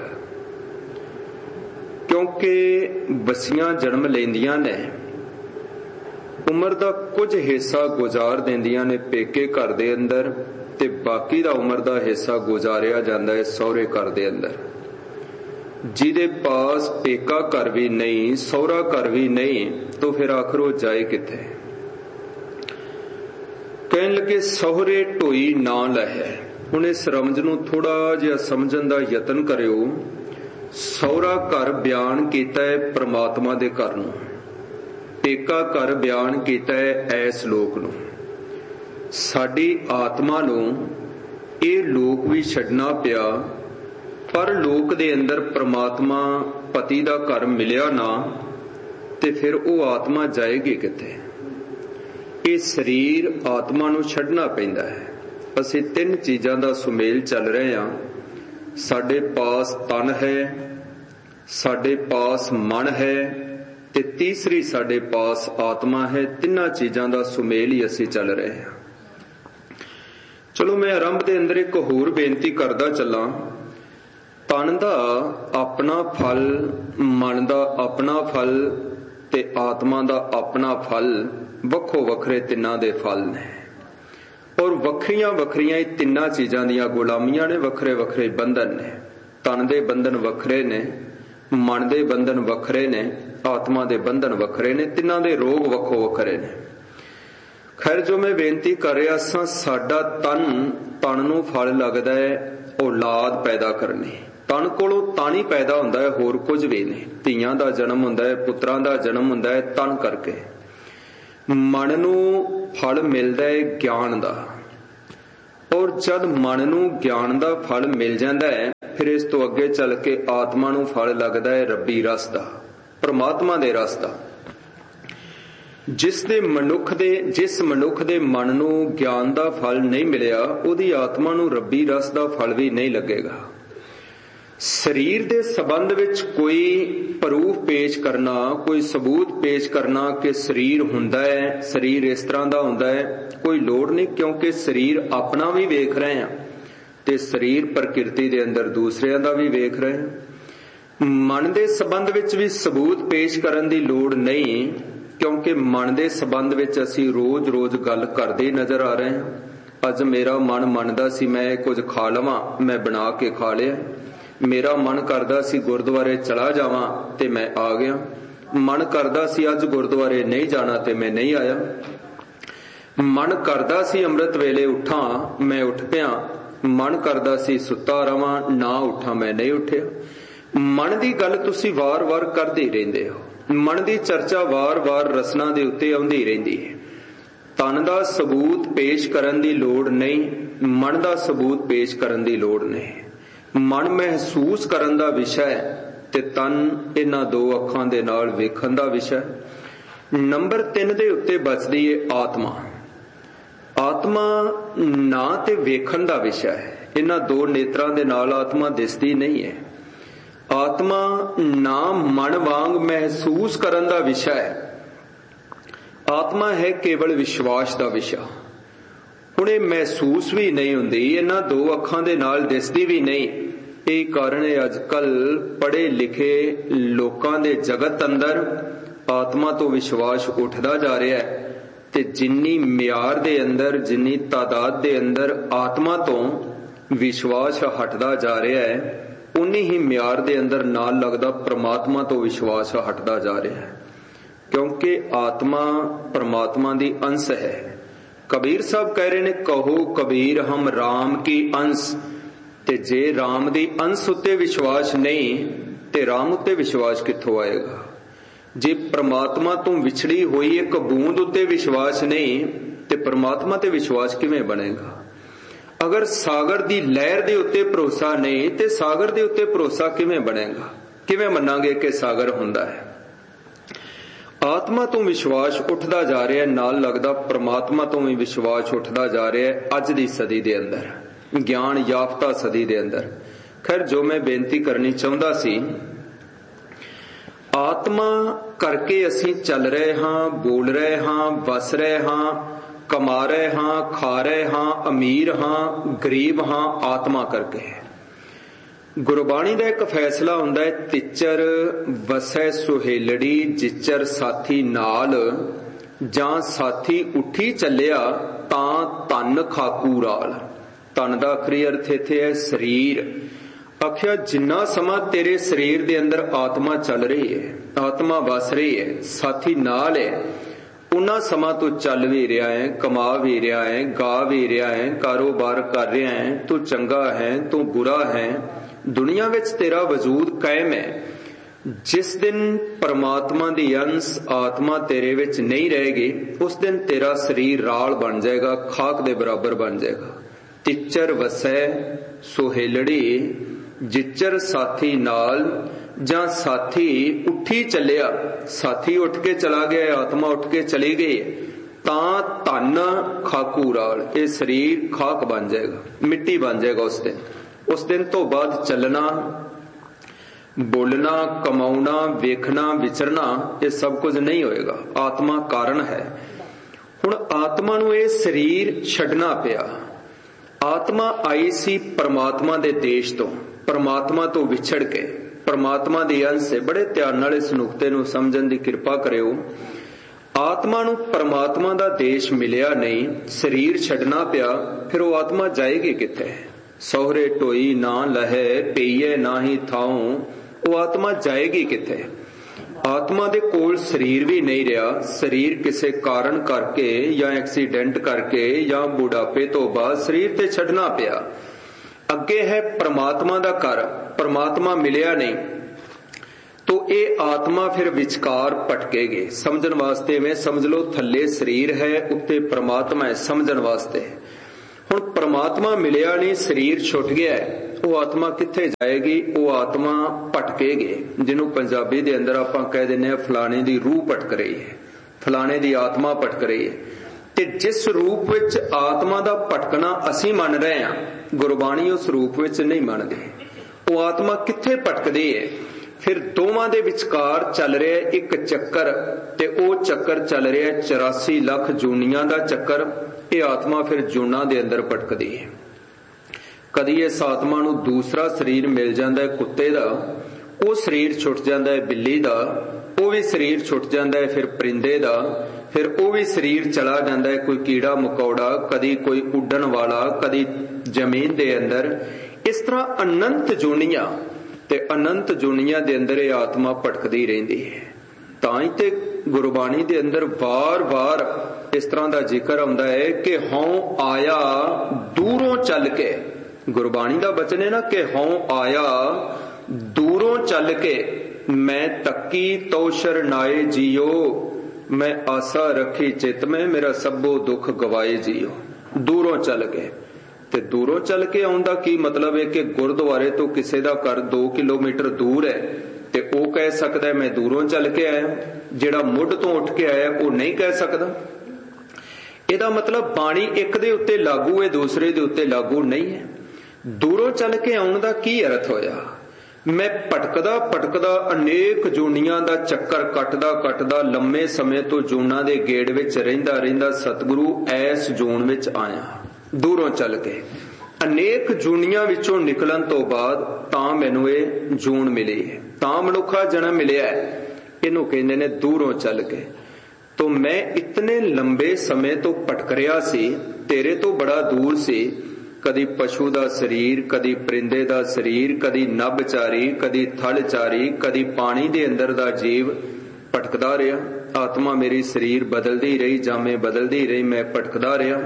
[SPEAKER 1] ਕਿਉਂਕਿ ਬਸੀਆਂ ਜਨਮ ਲੈਂਦੀਆਂ ਨੇ, ਉਮਰ ਦਾ ਕੁਝ ਹਿੱਸਾ ਗੁਜ਼ਾਰ ਦਿੰਦੀਆਂ ਨੇ ਪੇਕੇ ਘਰ ਦੇ ਅੰਦਰ, ਤੇ ਬਾਕੀ ਦਾ ਉਮਰ ਦਾ ਹਿੱਸਾ ਗੁਜ਼ਾਰਿਆ ਜਾਂਦਾ ਹੈ ਸਹੁਰੇ ਘਰ ਦੇ ਅੰਦਰ। ਜਿਹਦੇ ਪਾਸ ਪੇਕਾ ਘਰ ਵੀ ਨਹੀਂ, ਸਹੁਰਾ ਘਰ ਵੀ ਨਹੀਂ, ਤਾਂ ਫਿਰ ਆਖਰ ਉਹ ਜਾਏ ਕਿੱਥੇ? ਕਹਿਣ ਲੱਗੇ ਸਹੁਰੇ ਢੋਈ ਨਾ ਲਹੈ। ਹੁਣ ਇਸ ਰਮਜ ਨੂੰ ਥੋੜਾ ਜਿਹਾ ਸਮਝਣ ਦਾ ਯਤਨ ਕਰਿਓ। ਸਹੁਰਾ ਘਰ ਬਿਆਨ ਕੀਤਾ ਹੈ ਪ੍ਰਮਾਤਮਾ ਦੇ ਘਰ ਨੂੰ, ਪੇਕਾ ਘਰ ਬਿਆਨ ਕੀਤਾ ਹੈ ਐਸ ਲੋਕ ਨੂੰ। ਸਾਡੀ ਆਤਮਾ ਨੂੰ ਇਹ ਲੋਕ ਵੀ ਛੱਡਣਾ ਪਿਆ, ਪਰ ਲੋਕ ਦੇ ਅੰਦਰ ਪ੍ਰਮਾਤਮਾ ਪਤੀ ਦਾ ਘਰ ਮਿਲਿਆ ਨਾ, ਤੇ ਫਿਰ ਉਹ ਆਤਮਾ ਜਾਏਗੀ ਕਿੱਥੇ? ਇਹ ਸਰੀਰ ਆਤਮਾ ਨੂੰ ਛੱਡਣਾ ਪੈਂਦਾ ਹੈ। ਅਸੀਂ ਤਿੰਨ ਚੀਜ਼ਾਂ ਦਾ ਸੁਮੇਲ ਚੱਲ ਰਹੇ ਹਾਂ। ਸਾਡੇ ਪਾਸ ਤਨ ਹੈ, ਸਾਡੇ ਪਾਸ ਮਨ ਹੈ, ਤੇ ਤੀਸਰੀ ਸਾਡੇ ਪਾਸ ਆਤਮਾ ਹੈ। ਤਿੰਨਾਂ ਚੀਜ਼ਾਂ ਦਾ ਸੁਮੇਲ ਹੀ ਅਸੀਂ ਚੱਲ ਰਹੇ ਹਾਂ। ਚਲੋ ਮੈਂ ਆਰੰਭ ਦੇ ਅੰਦਰ ਇੱਕ ਹੋਰ ਬੇਨਤੀ ਕਰਦਾ ਚੱਲਾਂ। ਤਨ ਦਾ ਆਪਣਾ ਫਲ, ਮਨ ਦਾ ਆਪਣਾ ਫਲ ਤੇ ਆਤਮਾ ਦਾ ਆਪਣਾ ਫਲ, ਵੱਖੋ ਵੱਖਰੇ ਤਿੰਨਾਂ ਦੇ ਫਲ ਨੇ, ਔਰ ਵੱਖਰੀਆਂ ਵੱਖਰੀਆਂ ਇਹ ਤਿੰਨਾਂ ਚੀਜ਼ਾਂ ਦੀਆਂ ਗੁਲਾਮੀਆਂ ਨੇ, ਵੱਖਰੇ ਵੱਖਰੇ ਬੰਧਨ ਨੇ। ਤਨ ਦੇ ਬੰਧਨ ਵੱਖਰੇ ਨੇ, ਮਨ ਦੇ ਬੰਧਨ ਵੱਖਰੇ ਨੇ, ਆਤਮਾ ਦੇ ਬੰਧਨ ਵੱਖਰੇ ਨੇ, ਤਿੰਨਾਂ ਦੇ ਰੋਗ ਵੱਖੋ ਵੱਖਰੇ ਨੇ। ਖੈਰ, ਜੋ ਮੈਂ ਬੇਨਤੀ ਕਰ ਰਿਹਾ ਸਾਂ, ਸਾਡਾ ਤਨ, ਤਨ ਨੂੰ ਫਲ ਲੱਗਦਾ ਹੈ ਔਲਾਦ ਪੈਦਾ ਕਰਨੀ। ਤਨ ਕੋਲੋਂ ਤਨ ਹੀ ਪੈਦਾ ਹੁੰਦਾ ਹੈ, ਹੋਰ ਕੁਝ ਵੀ ਨਹੀਂ। ਧੀਆਂ ਦਾ ਜਨਮ ਹੁੰਦਾ ਹੈ, ਪੁੱਤਰਾਂ ਦਾ ਜਨਮ ਹੁੰਦਾ ਹੈ ਤਨ ਕਰਕੇ। ਮਨ ਨੂੰ ਫਲ ਮਿਲਦਾ ਹੈ ਗਿਆਨ ਦਾ, ਔਰ ਜਦ ਮਨ ਨੂੰ ਗਿਆਨ ਦਾ ਫਲ ਮਿਲ ਜਾਂਦਾ ਹੈ ਫਿਰ ਇਸ ਤੋਂ ਅੱਗੇ ਚੱਲ ਕੇ ਆਤਮਾ ਨੂੰ ਫਲ ਲੱਗਦਾ ਹੈ ਰੱਬੀ ਰਸ ਦਾ, ਪਰਮਾਤਮਾ ਦੇ ਰਸ ਦਾ। ਜਿਸ ਦੇ ਮਨੁੱਖ ਦੇ ਜਿਸ ਮਨੁੱਖ ਦੇ ਮਨ ਨੂੰ ਗਿਆਨ ਦਾ ਫਲ ਨਹੀਂ ਮਿਲਿਆ, ਉਹਦੀ ਆਤਮਾ ਨੂੰ ਰੱਬੀ ਰਸ ਦਾ ਫਲ ਵੀ ਨਹੀਂ ਲੱਗੇਗਾ। ਸਰੀਰ ਦੇ ਸੰਬੰਧ ਵਿੱਚ ਕੋਈ ਪ੍ਰੂਫ ਪੇਸ਼ ਕਰਨਾ, ਕੋਈ ਸਬੂਤ ਪੇਸ਼ ਕਰਨਾ ਕਿ ਸਰੀਰ ਹੁੰਦਾ ਹੈ, ਸਰੀਰ ਇਸ ਤਰ੍ਹਾਂ ਦਾ ਹੁੰਦਾ ਹੈ, ਕੋਈ ਲੋੜ ਨਹੀਂ, ਕਿਉਂਕਿ ਸਰੀਰ ਆਪਣਾ ਵੀ ਵੇਖ ਰਹੇ ਹਾਂ ਤੇ ਸਰੀਰ ਪ੍ਰਕਿਰਤੀ ਦੇ ਅੰਦਰ ਦੂਸਰਿਆਂ ਦਾ ਵੀ ਵੇਖ ਰਹੇ ਹਾਂ। ਮਨ ਦੇ ਸੰਬੰਧ ਵਿੱਚ ਵੀ ਸਬੂਤ ਪੇਸ਼ ਕਰਨ ਦੀ ਲੋੜ ਨਹੀਂ, ਕਿਉਂਕਿ ਮਨ ਦੇ ਸੰਬੰਧ ਵਿੱਚ ਅਸੀਂ ਰੋਜ਼-ਰੋਜ਼ ਗੱਲ ਕਰਦੇ ਨਜ਼ਰ ਆ ਰਹੇ ਹਾਂ। ਅੱਜ ਮੇਰਾ ਮਨ ਮੰਨਦਾ ਸੀ ਮੈਂ ਕੁਝ ਖਾ ਲਵਾਂ, ਮੈਂ ਬਣਾ ਕੇ ਖਾ ਲਿਆ। ਮੇਰਾ ਮਨ ਕਰਦਾ ਸੀ ਗੁਰਦੁਆਰੇ ਚਲਾ ਜਾਵਾਂ ਤੇ ਮੈਂ ਆ ਗਿਆ। ਮਨ ਕਰਦਾ ਸੀ ਅੱਜ ਗੁਰਦੁਆਰੇ ਨਹੀਂ ਜਾਣਾ ਤੇ ਮੈਂ ਨਹੀਂ ਆਇਆ। ਮਨ ਕਰਦਾ ਸੀ ਅੰਮ੍ਰਿਤ ਵੇਲੇ ਉੱਠਾਂ, ਮੈਂ ਉੱਠ ਪਿਆ। ਮਨ ਕਰਦਾ ਸੀ ਸੁੱਤਾ ਰਵਾਂ, ਨਾ ਉੱਠਾਂ, ਮੈਂ ਨਹੀਂ ਉੱਠਿਆ। ਮਨ ਦੀ ਗੱਲ ਤੁਸੀਂ ਵਾਰ-ਵਾਰ ਕਰਦੇ ਰਹਿੰਦੇ ਹੋ। ਮਨ ਦੀ ਚਰਚਾ ਵਾਰ-ਵਾਰ ਰਸਨਾ ਦੇ ਉੱਤੇ ਆਉਂਦੀ ਰਹਿੰਦੀ ਹੈ। ਤਨ ਦਾ ਸਬੂਤ ਪੇਸ਼ ਕਰਨ ਦੀ ਲੋੜ ਨਹੀਂ, ਮਨ ਦਾ ਸਬੂਤ ਪੇਸ਼ ਕਰਨ ਦੀ ਲੋੜ ਨਹੀਂ। ਮਨ ਮਹਿਸੂਸ ਕਰਨ ਦਾ ਵਿਸ਼ਾ ਹੈ ਤੇ ਤਨ ਇਹਨਾਂ ਦੋ ਅੱਖਾਂ ਦੇ ਨਾਲ ਵੇਖਣ ਦਾ ਵਿਸ਼ਾ। ਨੰਬਰ ਤਿੰਨ ਦੇ ਉੱਤੇ ਬਚਦੀ ਹੈ ਆਤਮਾ। ਆਤਮਾ ਨਾ ਤੇ ਵੇਖਣ ਦਾ ਵਿਸ਼ਾ ਹੈ, ਇਹਨਾਂ ਦੋ ਨੇਤਰਾਂ ਦੇ ਨਾਲ ਆਤਮਾ ਦਿਸਦੀ ਨਹੀਂ ਹੈ। ਆਤਮਾ ਨਾ ਮਨ ਵਾਂਗ ਮਹਿਸੂਸ ਕਰਨ ਦਾ ਵਿਸ਼ਾ ਹੈ। ਆਤਮਾ ਹੈ ਕੇਵਲ ਵਿਸ਼ਵਾਸ ਦਾ ਵਿਸ਼ਾ। ਹੁਣ ਇਹ ਮਹਿਸੂਸ ਵੀ ਨਹੀਂ ਹੁੰਦੀ, ਇਹਨਾਂ ਦੋ ਅੱਖਾਂ ਦੇ ਨਾਲ ਦਿਸਦੀ ਵੀ ਨਹੀਂ। ਇਹ ਕਾਰਨ ਹੈ ਅੱਜ ਕੱਲ ਪੜ੍ਹੇ ਲਿਖੇ ਲੋਕਾਂ ਦੇ ਜਗਤ ਅੰਦਰ ਆਤਮਾ ਤੋਂ ਵਿਸ਼ਵਾਸ ਉੱਠਦਾ ਜਾ ਰਿਹਾ ਹੈ ਤੇ ਜਿੰਨੀ ਮਿਆਰ ਦੇ ਅੰਦਰ, ਜਿੰਨੀ ਤਾਦਾਦ ਦੇ ਅੰਦਰ ਆਤਮਾ ਤੋਂ ਵਿਸ਼ਵਾਸ ਹਟਦਾ ਜਾ ਰਿਹਾ ਹੈ, ਉਨੀ ਹੀ ਮਿਆਰ ਦੇ ਅੰਦਰ ਨਾਲ ਲੱਗਦਾ ਪ੍ਰਮਾਤਮਾ ਤੋਂ ਵਿਸ਼ਵਾਸ ਹਟਦਾ ਜਾ ਰਿਹਾ ਹੈ। ਕਿਉਂਕਿ ਆਤਮਾ ਪ੍ਰਮਾਤਮਾ ਦੀ ਅੰਸ਼ ਹੈ। ਕਬੀਰ ਸਾਹਿਬ ਕਹਿ ਰਹੇ ਨੇ, ਕਹੋ ਕਬੀਰ ਹਮ ਰਾਮ ਕੀ ਅੰਸ਼। ਤੇ ਜੇ ਰਾਮ ਦੀ ਅੰਸ਼ ਉੱਤੇ ਵਿਸ਼ਵਾਸ ਨਹੀਂ ਤੇ ਰਾਮ ਉੱਤੇ ਵਿਸ਼ਵਾਸ ਕਿੱਥੋਂ ਆਏਗਾ? ਜੇ ਪ੍ਰਮਾਤਮਾ ਤੋਂ ਵਿਛੜੀ ਹੋਈ ਇੱਕ ਬੂੰਦ ਉੱਤੇ ਵਿਸ਼ਵਾਸ ਨਹੀਂ ਤੇ ਪ੍ਰਮਾਤਮਾ ਤੇ ਵਿਸ਼ਵਾਸ ਕਿਵੇਂ ਬਣੇਗਾ? ਅਗਰ ਸਾਗਰ ਦੀ ਲਹਿਰ ਦੇ ਉੱਤੇ ਭਰੋਸਾ ਨਹੀਂ ਤੇ ਸਾਗਰ ਦੇ ਉੱਤੇ ਭਰੋਸਾ ਕਿਵੇਂ ਬਣੇਗਾ? ਕਿਵੇਂ ਮੰਨਾਂਗੇ ਕਿ ਸਾਗਰ ਹੁੰਦਾ ਹੈ? ਆਤਮਾ ਤੋਂ ਵਿਸ਼ਵਾਸ ਉੱਠਦਾ ਜਾ ਰਿਹਾ, ਨਾਲ ਲੱਗਦਾ ਪ੍ਰਮਾਤਮਾ ਤੋਂ ਵੀ ਵਿਸ਼ਵਾਸ ਉੱਠਦਾ ਜਾ ਰਿਹਾ ਹੈ ਅੱਜ ਦੀ ਸਦੀ ਦੇ ਅੰਦਰ, ਗਿਆਨ ਯਾਫਤਾ ਸਦੀ ਦੇ ਅੰਦਰ। ਖੈਰ, ਜੋ ਮੈਂ ਬੇਨਤੀ ਕਰਨੀ ਚਾਹੁੰਦਾ ਸੀ, ਆਤਮਾ ਕਰਕੇ ਅਸੀਂ ਚੱਲ ਰਹੇ ਹਾਂ, ਬੋਲ ਰਹੇ ਹਾਂ, ਵਸ ਰਹੇ ਹਾਂ, ਕਮਾ ਰਹੇ ਹਾਂ, ਖਾ ਰਹੇ ਹਾਂ, ਅਮੀਰ ਹਾਂ, ਗਰੀਬ ਹਾਂ, ਆਤਮਾ ਕਰਕੇ। ਗੁਰਬਾਣੀ ਦਾ ਇੱਕ ਫੈਸਲਾ ਹੁੰਦਾ ਹੈ, ਤਿੱਚਰ ਵਸੈ ਸੁਹੇਲੜੀ ਜਿਚਰ ਸਾਥੀ ਨਾਲ, ਜਾਂ ਸਾਥੀ ਉੱਠੀ ਚੱਲਿਆ ਤਾਂ ਧਨ ਖਾਕੂ ਰਾਲ। ਧਨ ਦਾ ਆਖਰੀ ਅਰਥ ਇੱਥੇ ਹੈ ਸਰੀਰ। ਆਖਿਆ ਜਿੰਨਾ ਸਮਾਂ ਤੇਰੇ ਸਰੀਰ ਦੇ ਅੰਦਰ ਆਤਮਾ ਚੱਲ ਰਹੀ ਹੈ, ਆਤਮਾ ਵਸ ਰਹੀ ਹੈ, ਸਾਥੀ ਨਾਲ ਹੈ, ਉਹਨਾਂ ਸਮਾਂ ਤੂੰ ਚੱਲ ਵੀ ਰਿਹਾ ਹੈ, ਕਮਾ ਵੀ ਰਿਹਾ ਹੈ, ਗਾ ਵੀ ਰਿਹਾ ਹੈ, ਕਾਰੋਬਾਰ ਕਰ ਰਿਹਾ ਹੈ, ਤੂੰ ਚੰਗਾ ਹੈ, ਤੂੰ ਬੁਰਾ ਹੈ, ਦੁਨੀਆ ਵਿੱਚ ਤੇਰਾ ਵਜੂਦ ਕਾਇਮ ਹੈ। ਜਿਸ ਦਿਨ ਪਰਮਾਤਮਾ ਦੀ ਅੰਸ਼ ਆਤਮਾ ਤੇਰੇ ਵਿੱਚ ਨਹੀਂ ਰਹੇਗੀ, ਉਸ ਦਿਨ ਤੇਰਾ ਸਰੀਰ ਰਾਲ ਬਣ ਜਾਏਗਾ, ਖਾਕ ਦੇ ਬਰਾਬਰ ਬਣ ਜਾਏਗਾ। ਤਿੱਚਰ ਵਸੈ ਸੁਹੇਲੜੀ ਜਿਚਰ ਸਾਥੀ ਨਾਲ, ਜਾਂ ਸਾਥੀ ਉੱਠੀ ਚੱਲਿਆ, ਸਾਥੀ ਉੱਠ ਕੇ ਚਲਾ ਗਿਆ, ਆਤਮਾ ਉੱਠ ਕੇ ਚਲੀ ਗਈ, ਤਾਂ ਧਨ ਖਾਕੂ ਰਾਲ, ਇਹ ਸਰੀਰ ਖਾਕ ਬਣ ਜਾਏਗਾ, ਮਿੱਟੀ ਬਣ ਜਾਏਗਾ ਉਸ ਦਿਨ। ਉਸ ਦਿਨ ਤੋਂ ਬਾਅਦ ਚੱਲਣਾ, ਬੋਲਣਾ, ਕਮਾਉਣਾ, ਵੇਖਣਾ, ਵਿਚਰਨਾ, ਇਹ ਸਭ ਕੁਝ ਨਹੀਂ ਹੋਏਗਾ। ਆਤਮਾ ਕਾਰਨ ਹੈ। ਹੁਣ ਆਤਮਾ ਨੂੰ ਇਹ ਸਰੀਰ ਛੱਡਣਾ ਪਿਆ। ਆਤਮਾ ਆਈ ਸੀ ਪਰਮਾਤਮਾ ਦੇ ਦੇਸ਼ ਤੋਂ, ਪਰਮਾਤਮਾ ਤੋਂ ਵਿਛੜ ਕੇ, ਪਰਮਾਤਮਾ ਦੀ ਅੰਸ਼ ਹੈ। ਬੜੇ ਧਿਆਨ ਨਾਲ ਇਸ ਨੁਕਤੇ ਨੂੰ ਸਮਝਣ ਦੀ ਕਿਰਪਾ ਕਰਿਓ। ਆਤਮਾ ਨੂੰ ਪਰਮਾਤਮਾ ਦਾ ਦੇਸ਼ ਮਿਲਿਆ ਨਹੀਂ, ਸਰੀਰ ਛੱਡਣਾ ਪਿਆ, ਫਿਰ ਉਹ ਆਤਮਾ ਜਾਏਗੀ ਕਿੱਥੇ? ਸਹੁਰੇ ਢੋਈ ਨਾ ਲਹੇ ਪਈਏ ਨਾਹੀ ਥਾਉ, ਉਹ ਆਤਮਾ ਜਾਏਗੀ ਕਿੱਥੇ? ਆਤਮਾ ਦੇ ਕੋਲ ਸਰੀਰ ਵੀ ਨਹੀਂ ਰਿਹਾ। ਸਰੀਰ ਕਿਸੇ ਕਾਰਨ ਕਰਕੇ ਜਾਂ ਐਕਸੀਡੈਂਟ ਕਰਕੇ ਜਾਂ ਬੁਢਾਪੇ ਤੋਂ ਬਾਅਦ ਸਰੀਰ ਤੇ ਛੱਡਣਾ ਪਿਆ। ਅੱਗੇ ਹੈ ਪਰਮਾਤਮਾ ਦਾ ਘਰ, ਪਰਮਾਤਮਾ ਮਿਲਿਆ ਨਹੀਂ तो ये आत्मा फिर विचकार भटकेगी। समझण वास्ते में समझ लो थल्ले शरीर है, उत्ते परमात्मा है, समझण वास्ते। हुण परमात्मा मिलिया नहीं, शरीर छुट गया है, वो आत्मा कित्थे जाएगी? वो आत्मा भटकेगी, जिन्हों पंजाबी दे अंदर आपां कह दिंदे आ फलाणे दी रूह भटक रही है, फलाणे दी आत्मा भटक रही है। ते जिस रूप विच आत्मा दा भटकना असीं मन रहे हां, गुरबाणी उस रूप विच नहीं मनदी। वो आत्मा कित्थे भटकदी है? फिर दोवां दे विचकार चल रहा है एक चक्कर, ते ओ चक्कर चल रहा है चौरासी लख जूनियां दा चक्कर। ये आत्मा फिर जूना दे अंदर भटकदी है। कदी इस आत्मा नूं दूसरा शरीर मिल जांदा है कुत्ते दा, वो शरीर छुट जांदा है बिल्ली दा, वो भी शरीर छुट जांदा है फिर परिंदे दा, फिर वो भी शरीर चला जांदा है कोई कीड़ा मकौड़ा, कदी कोई उड्डण वाला, कदी जमीन दे अंदर। इस तरह अनंत जूनियां ते अनंत जूनियां दे अंदर ये आत्मा भटकदी रहिंदी है। तां ही ते गुरबाणी दे अंदर वार वार इस तरह दा जिक्र आउंदा है कि हऊं आया दूरों चल के। गुरबाणी दा वचन है ना कि हऊं आया दूरों चल के, मैं तक्की तो शरनाए जियो, मैं आशा रखी चित में, मेरा सबो दुख गवाए जियो। दूरों चल के, ते दूरों चल के आउंदा की मतलब है कि गुरुद्वारे तो किसी दा घर दो किलोमीटर दूर है ते ओ कह सकदा है मैं दूरों चल के आया, जेड़ा मुढ़ तो उठ के आया वो नहीं कह सकदा। ਇਹਦਾ मतलब बाणी एक दे उत्ते लागू है, दूसरे दे उत्ते लागू नहीं है। दूरों चल के आउण दा की अर्थ होया? मैं भटकदा भटकदा अनेक जूनियां दा चक्कर कटदा कटदा लंबे समय तो जूना दे गेड़ विच रहिंदा रहिंदा सतगुरु ऐस जून विच आया। दूरों चल के अनेक जूनियां विचों निकलन तो बाद तां मैनूं इह जून मिली है, तां मनुखा जन्म मिलिया है। इहनूं कहंदे ने दूरों चल के। तो मैं इतने लंबे समय तो भटक रहा सी, तेरे तो बड़ा दूर सी। कदी पशु दा शरीर, कदी परिंदे दा शरीर, कदी नभचारी, कदी थलचारी, कदी पानी दे अंदर दा जीव भटकदा रहा। आत्मा मेरी शरीर बदलदी रही, जामे बदलदी रही, मैं भटकदा रहा।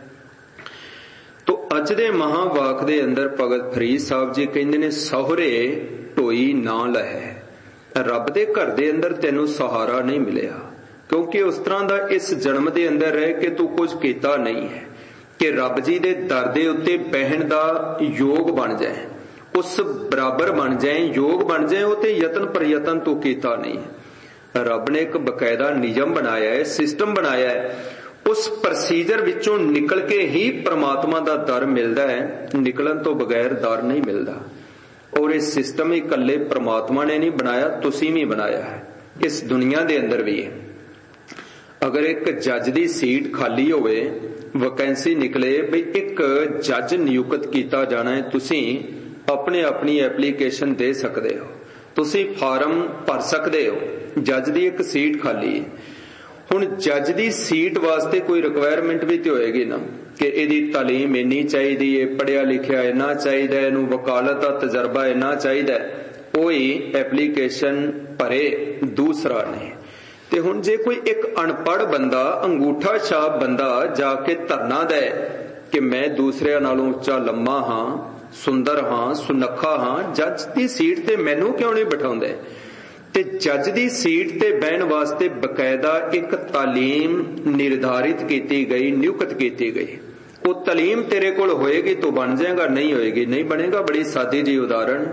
[SPEAKER 1] तो अज दे महावाक दे अंदर भगत फरीद साहब जी कहंदे ने सहुरे ढोई ना लहै। रब दे घर दे अंदर तैनूं सहारा नहीं मिलिया, क्योंकि उस तरह दा इस जन्म दे अंदर रह के तू कुछ कीता नहीं है कि रब जी दे दर दे उत्ते बहन दा योग बन जाए, उस बराबर बन जाए, योग बन जाए। वो ते यतन प्रयतन तू कीता नहीं है। रब ने एक बकायदा नियम बनाया है, सिस्टम बनाया है। उस प्रोसीजर विचों निकल के ही परमात्मा दा दर मिलदा है, निकलन तो बगैर दर नहीं मिलदा। और इस सिस्टम ही कल्ले परमात्मा ने नहीं बनाया, तुसीं भी बनाया है। इस दुनिया दे अंदर भी है। अगर एक जज दी सीट खाली होवे, वैकेंसी निकले भी एक जज नियुक्त किया जाना है, तुसीं अपने अपनी एप्लीकेशन दे सकते हो, तुसीं फार्म भर सकते हो। जज दी एक सीट खाली है। हुण जज दी सीट वास्ते कोई रिक्वायरमेंट भी तो होएगी ना कि इहदी तालीम इन्नी चाहिदी है, पढ़िया लिखिया इन्ना चाहिदा है, इहनूं वकालत दा तजर्बा इन्ना चाहिदा है। कोई एप्लीकेशन भरे, दूसरा नहीं। ते हुण जे कोई एक अनपढ़ बंदा, अंगूठा छाप बंदा जाके धरना दे कि मैं दूसरिਆਂ नालों ਉੱਚਾ लम्मा हां, सुंदर हां, सुनखा हां, जज दी सीट ते मैनू क्यों नहीं बिठाउंदे? ते जज दी सीट ते बहन वास्ते बकायदा एक तालीम निर्धारित की गई, नियुक्त की गई। वो तालीम तेरे कोल होएगी तो बन जाएगा, नहीं होएगी नहीं बनेगा। बड़ी सादी जी उदाहरण,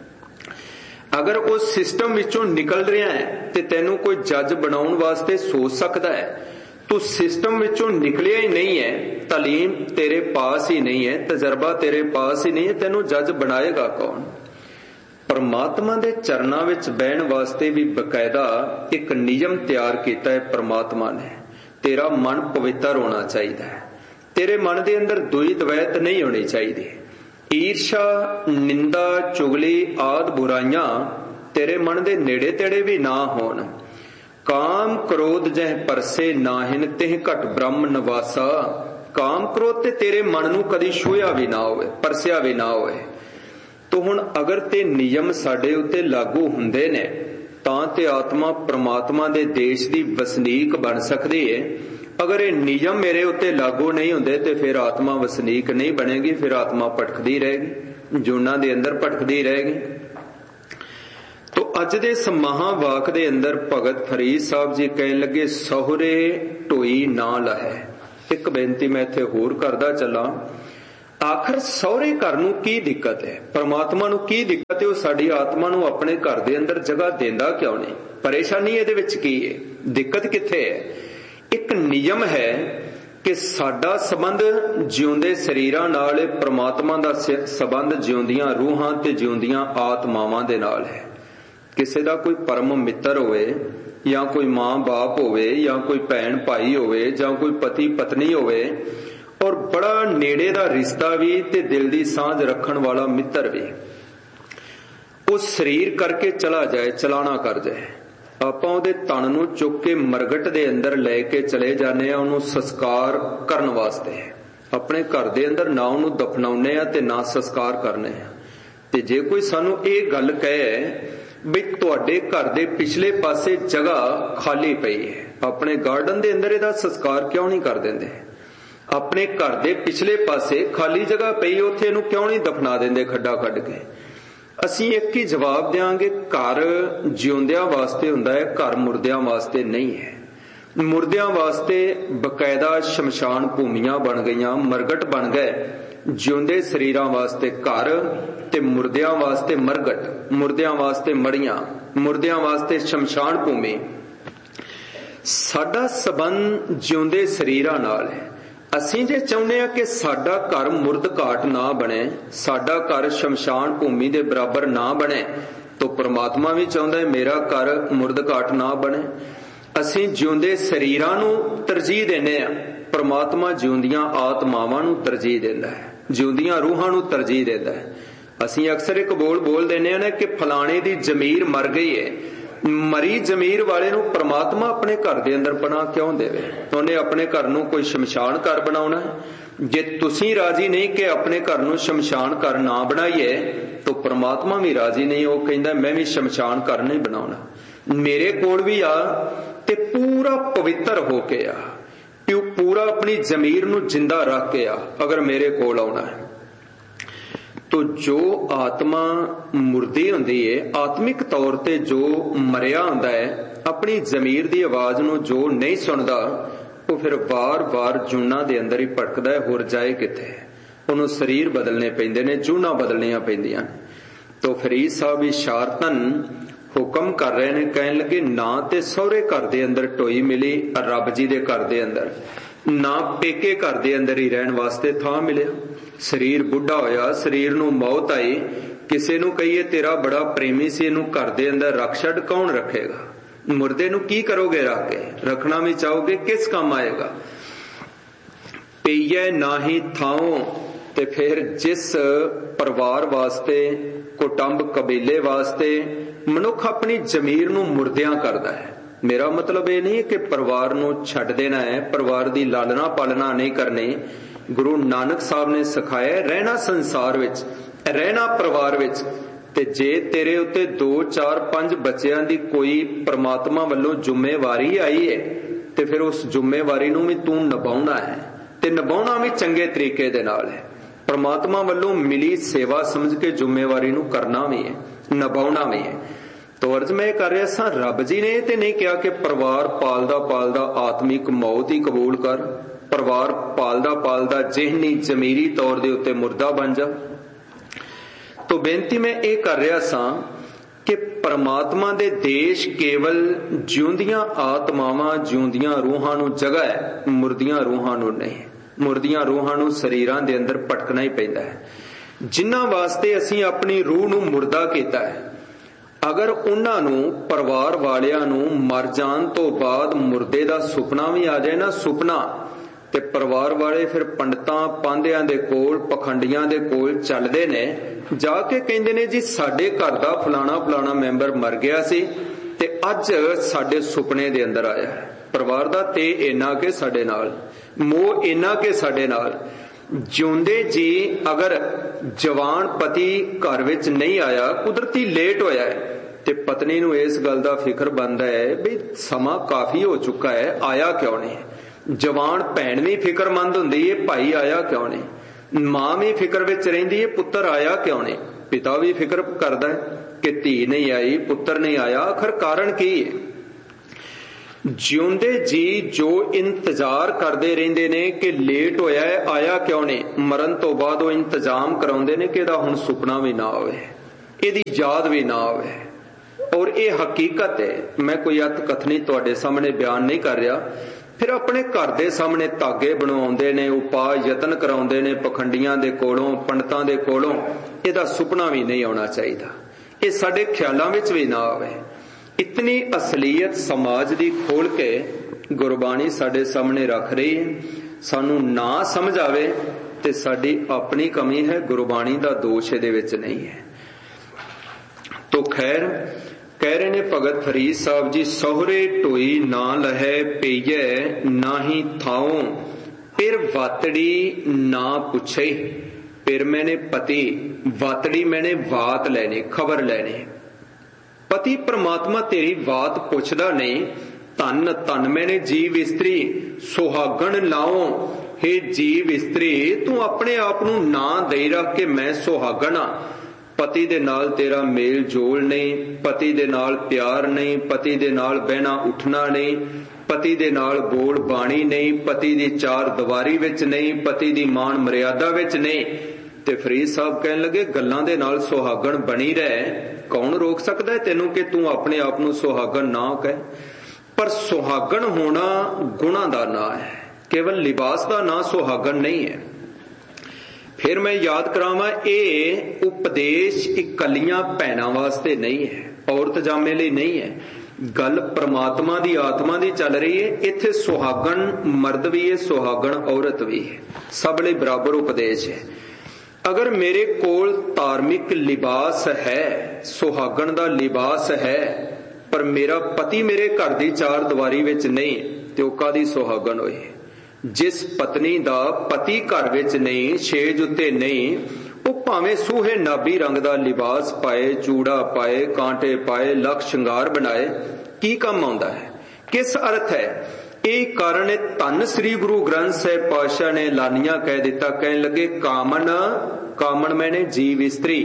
[SPEAKER 1] अगर उस सिस्टम विचों निकल रहा है ते तैनू कोई जज बनाउण वास्ते सोच सकता है, तू सिस्टम विचों निकलिया ही नहीं है, तालीम तेरे पास ही नहीं है, तजर्बा तेरे पास ही नहीं है, तैनू जज बनाएगा कौन? परमात्मा दे चरना विच बहन वास्ते भी बकायदा एक नियम तैयार किया है परमात्मा ने। तेरा मन पवित्र होना चाहिए, तेरे मन दे अंदर दुई द्वैत नहीं होनी चाहिए। ईर्षा, निंदा, चुगली आदि बुराइयां तेरे मन दे नेड़े तेड़े भी ना होन। काम क्रोध जह परसे नाहिन तिह घट ब्रह्म निवासा। काम क्रोध ते तेरे मन नूं कदी छूया भी ना होवे, परसिया भी ना होवे। तो हुण अगर ते नियम साडे उत्ते लागू हुंदे ने तां ते आत्मा परमात्मा दे देश दी वसनीक बन सकदी है। अगर ये नियम मेरे उत्ते लागू नहीं हुंदे ते फिर आत्मा वसनीक नहीं बनेगी, फिर आत्मा भटकदी रहेगी, जूना दे अंदर भटकदी रहेगी। तो ਅੱਜ ਦੇ ਇਸ ਮਹਾਵਾਕ ਦੇ ਅੰਦਰ ਭਗਤ ਫਰੀਦ ਸਾਹਿਬ ਜੀ ਕਹਿਣ ਲੱਗੇ ਸਹੁਰੇ ਢੋਈ ਨਾ ਲਹੈ। ਇੱਕ ਬੇਨਤੀ ਮੈਂ ਇੱਥੇ ਹੋਰ ਕਰਦਾ ਚੱਲਾਂ, ਆਖਰ ਸਹੁਰੇ ਘਰ ਨੂੰ ਕੀ ਦਿੱਕਤ ਹੈ, ਪਰਮਾਤਮਾ ਨੂੰ ਕੀ ਦਿੱਕਤ ਹੈ, ਉਹ ਸਾਡੀ ਆਤਮਾ ਨੂੰ ਆਪਣੇ ਘਰ ਦੇ ਅੰਦਰ ਜਗ੍ਹਾ ਦਿੰਦਾ ਕਿਉਂ ਨਹੀਂ, ਪਰੇਸ਼ਾਨੀ ਇਹਦੇ ਵਿੱਚ ਕੀ ਹੈ, ਦਿੱਕਤ ਕਿੱਥੇ ਹੈ? ਇੱਕ ਨਿਯਮ ਹੈ ਕਿ ਸਾਡਾ ਸੰਬੰਧ ਜਿਉਂਦੇ ਸਰੀਰਾਂ ਨਾਲ, ਪਰਮਾਤਮਾ ਦਾ ਸੰਬੰਧ ਜਿਉਂਦੀਆਂ ਰੂਹਾਂ ਤੇ ਜਿਉਂਦੀਆਂ ਆਤਮਾਵਾਂ ਦੇ ਨਾਲ ਹੈ। ਕਿਸੇ ਦਾ ਕੋਈ ਪਰਮ ਮਿੱਤਰ ਹੋਵੇ ਜਾਂ ਕੋਈ ਮਾਂ ਬਾਪ ਹੋਵੇ ਜਾਂ ਕੋਈ ਭੈਣ ਭਾਈ ਹੋਵੇ ਜਾਂ ਕੋਈ ਪਤੀ ਪਤਨੀ ਹੋਵੇ, ਔਰ ਬੜਾ ਨੇੜੇ ਦਾ ਰਿਸ਼ਤਾ ਵੀ ਤੇ ਦਿਲ ਦੀ ਸਾਂਝ ਰੱਖਣ ਵਾਲਾ ਮਿੱਤਰ ਵੀ, ਉਹ ਸਰੀਰ ਕਰਕੇ ਚਲਾ ਜਾਏ, ਚਲਾਣਾ ਕਰ ਜਾਏ, ਆਪਾਂ ਉਹਦੇ ਤਣ ਨੂੰ ਚੁੱਕ ਕੇ ਮਰਗਟ ਦੇ ਅੰਦਰ ਲੈ ਕੇ ਚਲੇ ਜਾਂਦੇ ਆ ਉਹਨੂੰ ਸੰਸਕਾਰ ਕਰਨ ਵਾਸਤੇ। ਆਪਣੇ ਘਰ ਦੇ ਅੰਦਰ ਨਾ ਉਹਨੂੰ ਦਫਨਾਉਨੇ ਆ ਤੇ ਨਾ ਸੰਸਕਾਰ ਕਰਨੇ ਆ। ਤੇ ਜੇ ਕੋਈ ਸਾਨੂੰ ਇਹ ਗੱਲ ਕਹੇ ਵੀ ਤੁਹਾਡੇ ਘਰ ਦੇ ਪਿਛਲੇ ਪਾਸੇ ਜਗ੍ਹਾ ਖਾਲੀ ਪਈ ਹੈ, ਆਪਣੇ ਗਾਰਡਨ ਦੇ ਅੰਦਰ ਇਹਦਾ ਸੰਸਕਾਰ ਕਿਉਂ ਨਹੀਂ ਕਰ ਦਿੰਦੇ? ਆਪਣੇ ਘਰ ਦੇ ਪਿਛਲੇ ਪਾਸੇ ਖਾਲੀ ਜਗ੍ਹਾ ਪਈ, ਉੱਥੇ ਇਹਨੂੰ ਕਿਉਂ ਨਹੀਂ ਦਫਨਾ ਦਿੰਦੇ ਖੱਡਾ ਕੱਢ ਕੇ? ਅਸੀਂ ਇੱਕ ਹੀ ਜਵਾਬ ਦਿਆਂਗੇ, ਘਰ ਜਿਉਂਦਿਆਂ ਵਾਸਤੇ ਹੁੰਦਾ ਹੈ, ਘਰ ਮੁਰਦਿਆਂ ਵਾਸਤੇ ਨਹੀਂ ਹੈ। ਮੁਰਦਿਆਂ ਵਾਸਤੇ ਬਕਾਇਦਾ ਸ਼ਮਸ਼ਾਨ ਭੂਮੀਆਂ ਬਣ ਗਈਆਂ, ਮਰਗਟ ਬਣ ਗਏ। ਜਿਉਂਦੇ ਸਰੀਰਾਂ ਵਾਸਤੇ ਘਰ ਤੇ ਮੁਰਦਿਆਂ ਵਾਸਤੇ ਮਰਗਟ, ਮੁਰਦਿਆਂ ਵਾਸਤੇ ਮੜੀਆਂ, ਮੁਰਦਿਆਂ ਵਾਸਤੇ ਸ਼ਮਸ਼ਾਨ ਭੂਮੀ। ਸਾਡਾ ਸੰਬੰਧ ਜਿਉਂਦੇ ਸਰੀਰਾਂ ਨਾਲ ਹੈ। ਅਸੀਂ ਜੇ ਚਾਹੁੰਦੇ ਹਾਂ ਕਿ ਸਾਡਾ ਘਰ ਮੁਰਦ ਘਾਟ ਨਾ ਬਣੇ, ਸਾਡਾ ਘਰ ਸ਼ਮਸ਼ਾਨ ਭੂਮੀ ਦੇ ਬਰਾਬਰ ਨਾ ਬਣੇ, ਤਾਂ ਪਰਮਾਤਮਾ ਵੀ ਚਾਹੁੰਦਾ ਹੈ ਮੇਰਾ ਘਰ ਮੁਰਦ ਘਾਟ ਨਾ ਬਣੇ। ਅਸੀਂ ਜਿਉਂਦੇ ਸਰੀਰਾਂ ਨੂੰ ਤਰਜੀਹ ਦਿੰਦੇ ਹਾਂ, ਪਰਮਾਤਮਾ ਜਿਉਂਦੀਆਂ ਆਤਮਾਵਾਂ ਨੂੰ ਤਰਜੀਹ ਦਿੰਦਾ ਹੈ, ਜਿਉਂਦੀਆਂ ਰੂਹਾਂ ਨੂੰ ਤਰਜੀਹ ਦਿੰਦਾ ਹੈ। ਅਸੀਂ ਅਕਸਰ ਇੱਕ ਬੋਲ ਬੋਲ ਦਿੰਦੇ ਹਾਂ ਨਾ ਕਿ ਫਲਾਣੇ ਦੀ ਜ਼ਮੀਰ ਮਰ ਗਈ ਹੈ। ਮਰੀ ਜ਼ਮੀਰ ਵਾਲੇ ਨੂੰ ਪਰਮਾਤਮਾ ਆਪਣੇ ਘਰ ਦੇ ਅੰਦਰ ਬਣਾ ਕਿਉਂ ਦੇਵੇ? ਉਹਨੇ ਆਪਣੇ ਘਰ ਨੂੰ ਕੋਈ ਸ਼ਮਸ਼ਾਨ ਘਰ ਬਣਾਉਣਾ ਹੈ। ਜੇ ਤੁਸੀਂ ਰਾਜੀ ਨਹੀਂ ਕਿ ਆਪਣੇ ਘਰ ਨੂੰ ਸ਼ਮਸ਼ਾਨ ਘਰ ਨਾ ਬਣਾਈਏ, ਤਾਂ ਪਰਮਾਤਮਾ ਵੀ ਰਾਜੀ ਨਹੀਂ। ਉਹ ਕਹਿੰਦਾ ਮੈਂ ਵੀ ਸ਼ਮਸ਼ਾਨ ਘਰ ਨਹੀਂ ਬਣਾਉਣਾ, ਮੇਰੇ ਕੋਲ ਵੀ ਆ ਤੇ ਪੂਰਾ ਪਵਿੱਤਰ ਹੋ ਕੇ ਆ, ਪੂਰਾ ਆਪਣੀ ਜ਼ਮੀਰ ਨੂੰ ਜਿੰਦਾ ਰੱਖ ਕੇ ਆ ਅਗਰ ਮੇਰੇ ਕੋਲ ਆਉਣਾ ਹੈ। ਤੋ ਜੋ ਆਤਮਾ ਮੁਰਦੀ ਹੁੰਦੀ ਹੈ, ਆਤਮਿਕ ਤੌਰ ਤੇ ਜੋ ਮਰਿਆ ਹੁੰਦਾ ਹੈ, ਆਪਣੀ ਜ਼ਮੀਰ ਦੀ ਆਵਾਜ਼ ਨੂੰ ਜੋ ਨਹੀਂ ਸੁਣਦਾ, ਉਹ ਫਿਰ ਵਾਰ-ਵਾਰ ਜੂਨਾਂ ਦੇ ਅੰਦਰ ਹੀ ਭਟਕਦਾ ਹੈ, ਹੋਰ ਜਾਏ ਕਿੱਥੇ? ਉਹਨੂੰ ਸਰੀਰ ਬਦਲਨੇ ਪੈਂਦੇ ਨੇ, ਜੂਨਾਂ ਬਦਲਣੀਆਂ ਪੈਂਦੀਆਂ ਨੇ। ਤੋ ਫਰੀਦ ਸਾਹਿਬ ਇਸ਼ਾਰਤਨ ਹੁਕਮ ਕਰ ਰਹੇ ਨੇ, ਕਹਿਣ ਲੱਗੇ ਨਾ ਤੇ ਸਹੁਰੇ ਘਰ ਦੇ ਅੰਦਰ ਢੋਈ ਮਿਲੀ ਰੱਬ ਜੀ ਦੇ ਘਰ ਦੇ ਅੰਦਰ, ਨਾ ਪੇਕੇ ਘਰ ਦੇ ਅੰਦਰ ਹੀ ਰਹਿਣ ਵਾਸਤੇ ਥਾਂ ਮਿਲਿਆ। ਸਰੀਰ ਬੁੱਢਾ ਹੋਇਆ, ਸਰੀਰ ਨੂੰ ਮੌਤ ਆਈ, ਕਿਸੇ ਨੂੰ ਕਹੀਏ ਤੇਰਾ ਬੜਾ ਪ੍ਰੇਮੀ ਸੀ, ਇਹਨੂੰ ਘਰ ਦੇ ਅੰਦਰ ਰੱਖ ਛੱਡ, ਕੌਣ ਰੱਖੇਗਾ? ਮੁਰਦੇ ਨੂੰ ਕੀ ਕਰੋਗੇ ਰੱਖ ਕੇ? ਰੱਖਣਾ ਵੀ ਚਾਹੋਗੇ, ਕਿਸ ਕੰਮ ਆਏਗਾ? ਪਈਏ ਨਾਹੀ ਥਾਉ, ਤੇ ਫਿਰ ਜਿਸ ਪਰਿਵਾਰ ਵਾਸਤੇ, ਕੁਟੰਬ ਕਬੀਲੇ ਵਾਸਤੇ ਮਨੁੱਖ ਆਪਣੀ ਜ਼ਮੀਰ ਨੂੰ ਮੁਰਦਿਆਂ ਕਰਦਾ ਹੈ। ਮੇਰਾ ਮਤਲਬ ਇਹ ਨਹੀਂ ਕਿ ਪਰਿਵਾਰ ਨੂੰ ਛੱਡ ਦੇਣਾ ਹੈ, ਪਰਿਵਾਰ ਦੀ ਲਾਲਣਾ ਪਾਲਣਾ ਨਹੀਂ ਕਰਨੀ। ਗੁਰੂ ਨਾਨਕ ਸਾਹਿਬ ਨੇ ਸਿਖਾਇਆ ਰਹਿਣਾ ਸੰਸਾਰ ਵਿੱਚ, ਰਹਿਣਾ ਪਰਿਵਾਰ ਵਿੱਚ। ਤੇ ਜੇ ਤੇਰੇ ਉੱਤੇ ਦੋ ਚਾਰ ਪੰਜ ਬੱਚਿਆਂ ਦੀ ਕੋਈ ਪਰਮਾਤਮਾ ਵੱਲੋਂ ਜ਼ਿੰਮੇਵਾਰੀ ਆਈ ਹੈ, ਤੇ ਫਿਰ ਉਸ ਜ਼ਿੰਮੇਵਾਰੀ ਨੂੰ ਵੀ ਤੂੰ ਨਿਭਾਉਣਾ ਹੈ, ਤੇ ਨਿਭਾਉਣਾ ਵੀ ਚੰਗੇ ਤਰੀਕੇ ਦੇ ਨਾਲ ਹੈ। ਪਰਮਾਤਮਾ ਵੱਲੋਂ ਮਿਲੀ ਸੇਵਾ ਸਮਝ ਕੇ ਜ਼ਿੰਮੇਵਾਰੀ ਨੂੰ ਕਰਨਾ ਵੀ ਹੈ, ਨਿਭਾਉਣਾ ਵੀ ਹੈ। ਤੋ ਅਰਜ਼ ਮੈਂ ਕਰ ਰਿਹਾ ਸਾਂ, ਰੱਬ ਜੀ ਨੇ ਇਹ ਤੇ ਨਹੀਂ ਕਿਹਾ ਕਿ ਪਰਿਵਾਰ ਪਾਲਦਾ ਪਾਲਦਾ ਆਤਮਿਕ ਮੌਤ ਹੀ ਕਬੂਲ ਕਰ, ਪਰਿਵਾਰ ਪਾਲਦਾ ਪਾਲਦਾ ਜਿਹਨੀ ਜ਼ਮੀਰੀ ਤੌਰ ਦੇ ਉੱਤੇ ਮੁਰਦਾ ਬਣ ਜਾ। ਤੋ ਬੇਨਤੀ ਮੈਂ ਇਹ ਕਰ ਰਿਹਾ ਸਾਂ ਕਿ ਪਰਮਾਤਮਾ ਦੇ ਦੇਸ਼ ਕੇਵਲ ਜਿਉਂਦੀਆਂ ਆਤਮਾਵਾਂ, ਜਿਉਂਦੀਆਂ ਰੂਹਾਂ ਨੂੰ ਜਗ੍ਹਾ ਹੈ, ਮੁਰਦੀਆਂ ਰੂਹਾਂ ਨੂੰ ਨਹੀਂ। ਮੁਰਦੀਆਂ ਰੂਹਾਂ ਨੂੰ ਸਰੀਰਾਂ ਦੇ ਅੰਦਰ ਭਟਕਣਾ ਹੀ ਪੈਂਦਾ ਹੈ। ਜਿਨ੍ਹਾਂ ਵਾਸਤੇ ਅਸੀਂ ਆਪਣੀ ਰੂਹ ਨੂੰ ਮੁਰਦਾ ਕੀਤਾ ਹੈ, ਅਗਰ ਉਹਨਾਂ ਨੂੰ, ਪਰਿਵਾਰ ਵਾਲਿਆਂ ਨੂੰ ਮਰ ਜਾਣ ਤੋਂ ਬਾਅਦ ਮੁਰਦੇ ਦਾ ਸੁਪਨਾ ਵੀ ਆ ਜਾਏ ਨਾ, ਸੁਪਨਾ, ਤੇ ਪਰਿਵਾਰ ਵਾਲੇ ਫਿਰ ਪੰਡਤਾਂ ਪਾਂਧਿਆਂ ਦੇ ਕੋਲ, ਪਖੰਡੀਆਂ ਦੇ ਕੋਲ ਚੱਲਦੇ ਨੇ, ਜਾ ਕੇ ਕਹਿੰਦੇ ਨੇ ਜੀ ਸਾਡੇ ਘਰ ਦਾ ਫਲਾਣਾ ਫਲਾਣਾ ਮੈਂਬਰ ਮਰ ਗਿਆ ਸੀ ਤੇ ਅੱਜ ਸਾਡੇ ਸੁਪਨੇ ਦੇ ਅੰਦਰ ਆਇਆ ਹੈ। ਪਰਿਵਾਰ ਦਾ ਤੇ ਇੰਨਾ ਕਿ ਸਾਡੇ ਨਾਲ ਮੋਹ, ਇੰਨਾ ਕਿ ਸਾਡੇ ਨਾਲ ਜਿਉਂਦੇ ਜੀ ਅਗਰ ਜਵਾਨ ਪਤੀ ਘਰ ਵਿੱਚ ਨਹੀਂ ਆਇਆ, ਕੁਦਰਤੀ ਲੇਟ ਹੋਇਆ ਹੈ, ਤੇ ਪਤਨੀ ਨੂੰ ਇਸ ਗੱਲ ਦਾ ਫਿਕਰ ਬਣਦਾ ਹੈ ਵੀ ਸਮਾਂ ਕਾਫੀ ਹੋ ਚੁੱਕਾ ਹੈ, ਆਇਆ ਕਿਉਂ ਨਹੀਂ? ਜਵਾਨ ਭੈਣ ਵੀ ਫਿਕਰਮੰਦ ਹੁੰਦੀ ਹੈ, ਭਾਈ ਆਇਆ ਕਿਉਂ ਨਹੀਂ? ਮਾਂ ਵੀ ਫਿਕਰ ਵਿੱਚ ਰਹਿੰਦੀ ਹੈ, ਪੁੱਤਰ ਆਇਆ ਕਿਉਂ ਨਹੀਂ? पिता भी फिक्र करदा है कि धी नहीं आई, पुत्र नहीं आया, आखिर कारण की है? जिउंदे जी जो इंतजार करते रहिंदे ने कि लेट होया है, आया क्यों नहीं, मरण तो बाद वो इंतजाम कराउंदे ने कि इहदा हुण सुपना भी ना आवे, इहदी याद भी ना आवे। और ये हकीकत है, मैं कोई अत कथनी तुहाडे सामने बयान नहीं कर रहा। फिर अपने घर दे सामने धागे बनवाउंदे ने, उपाय यतन कराउंदे ने पखंडियां दे कोलों, पंडितां दे कोलों। इहदा सुपना भी नहीं आउणा चाहीदा, ये साडे ख्यालां विच भी ना आवे। इतनी असलीयत समाज दी खोल के गुरबाणी साडे सामने रख रही है। सानू ना समझ आवे ते साडी अपनी कमी है, गुरबाणी दा दोष इहदे विच नहीं है। तो खैर कह रहे ने भगत फरीद साहब जी, सोहरे ढोई ना लहे पेइए ना ही थाओ, फिर वातड़ी ना पूछे। फिर मैंने पति, वातड़ी मैंने वात लेने, खबर लेने। पति परमात्मा तेरी वात पुछदा नहीं। धन धन मैंने जीव इस्त्री सुहागण लाओ, हे जीव इस्त्री तू अपने आप नू ना दे रख के मैं सुहागण आ। पति दे नाल तेरा मेल जोल नहीं, पति दे नाल प्यार नहीं, पति दे नाल बहना उठना नहीं, पति दे नाल बोल बाणी नहीं, पति दी चार दीवारी विच नहीं, पति दी मान मर्यादा विच नहीं। ते फरीद साहब कहन लगे गल्लां दे नाल सुहागण बनी रहे, कौन रोक सकदा है तेनू कि तू अपने आप नू सुहागण ना कहे। पर सुहागण होना गुणा दा ना है, केवल लिबास दा ना सुहागण नहीं है। फिर मैं याद करावां, ये उपदेश इकलियां भैणां वास्ते नहीं है, औरत जामे लई नहीं है। गल परमात्मा दी आत्मा दी चल रही है। इत्थे सुहागण मर्द भी है, सुहागण औरत भी है, सब लई बराबर उपदेश है। अगर मेरे कोल धार्मिक लिबास है, सुहागण दा लिबास है, पर मेरा पति मेरे घर दी चार दीवारी विच नहीं, ते ओह कादी सुहागण होई। जिस पत्नी दा पति घर विच नहीं, छेज उत्ते नहीं, वो भावें सूहे नाभी रंग दा लिबास पाए, चूड़ा पाए, कांटे पाए, लख श्रृंगार बनाए, की काम आउंदा है, किस अर्थ है? यही कारण है धन श्री गुरु ग्रंथ साहिब पातशाह ने लानिया कह दिता, कहने लगे कामन, कामन मैंने जीव इस्त्री,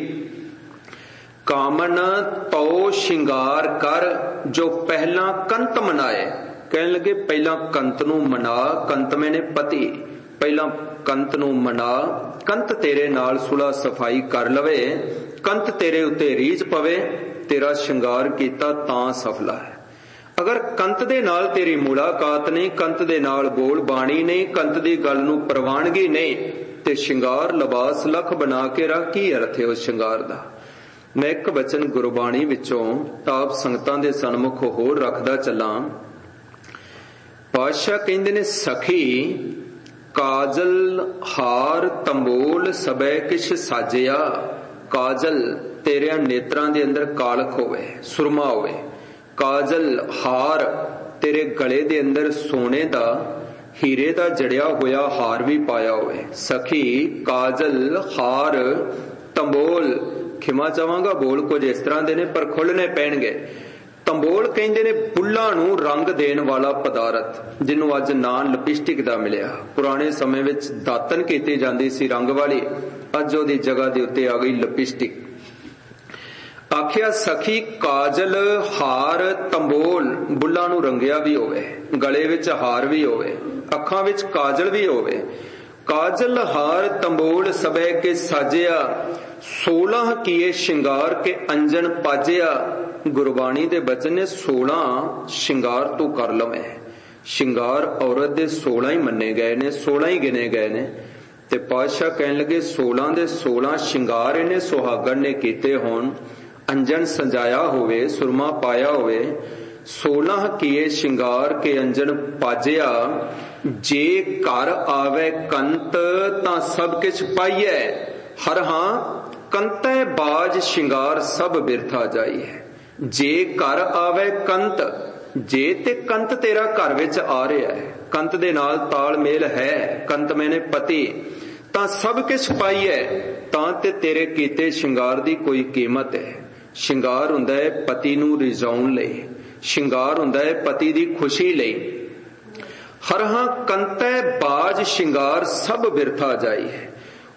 [SPEAKER 1] कामन तो श्रृंगार कर जो पहला कंत मनाए। कहने लगे पहला कंत नू मना, कंत मैंने पति, पहला कंत नू मना, कंत तेरे नाल सुलह सफाई कर लवे, कंत तेरे उत्ते रीझ पवे, तेरा श्रृंगार कीता तां सफला है। अगर कंत दे नाल तेरी मुलाकात नहीं, कंत दे नाल बोल बाणी नहीं, कंत दी गल नू प्रवानगी नहीं, ते श्रृंगार लिबास लख बना के रख, की अर्थ है उस श्रृंगार दा। मैं एक वचन गुरबाणी विचों आप संगतां दे सन्मुख होर रखदा चलां। पातशाह कहंदे ने सखी काजल हार तंबोल सबे किश साजिया। काजल तेरे नेत्रां दे अंदर कालख होवे, सुरमा होवे। काजल हार तेरे गले दे अंदर सोने दा हीरे दा जड़िया होया हार भी पाया होवे। सखी काजल हार तंबोल, खिमा चाहांगा बोल कुछ इस तरह दे ने पर खुलने पैणगे। तंबोल कहंदे ने बुल्लां नू रंग देण वाला पदारथ, जिन्हों अज नाम लिपस्टिक दा मिलिया। पुराने समय विच दातन कीती जांदी सी रंग वाली, अज ओदी जगह दे उत्ते आ गई लिपस्टिक। आखिया सखी काजल हार तंबोल, बुल्लां नू रंगिया भी होवे, गले विच हार भी होवे, अखां विच काजल भी होवे। काजल हार तंबोल सबे के साजिया, सोलह किए श्रृंगार के अंजन पाजिया। गुरबाणी दे बचन ने सोलह श्रृंगार तू कर लवे। श्रृंगार औरत दे सोलह ही मन्ने गए ने, सोलह ही गिने गए ने। ते पातशाह कहन लगे सोलह दे सोलह श्रृंगार इन्हें सुहागण ने कीते होन, अंजन संजाया होवे, सुरमा पाया होवे। सोलह किए श्रृंगार के अंजन पाजिया, जे घर आवे कंत तां सब किछ पाइए। हर हां कंतै बाज श्रृंगार सब बिरथा जाइए। जे घर आवे कंत, जे ते कंत तेरा घर विच आ रहा है, कंत दे नाल तालमेल है, कंत मैंने पति, तां सब किछ पाइए, तां ते तेरे कीते श्रृंगार दी कोई कीमत है। श्रृंगार हुंदा है पति नू रिजाउण लई, श्रृंगार हुंदा है पति दी खुशी लई। हर हां कंतै बाज श्रृंगार सब बिरथा जाई है।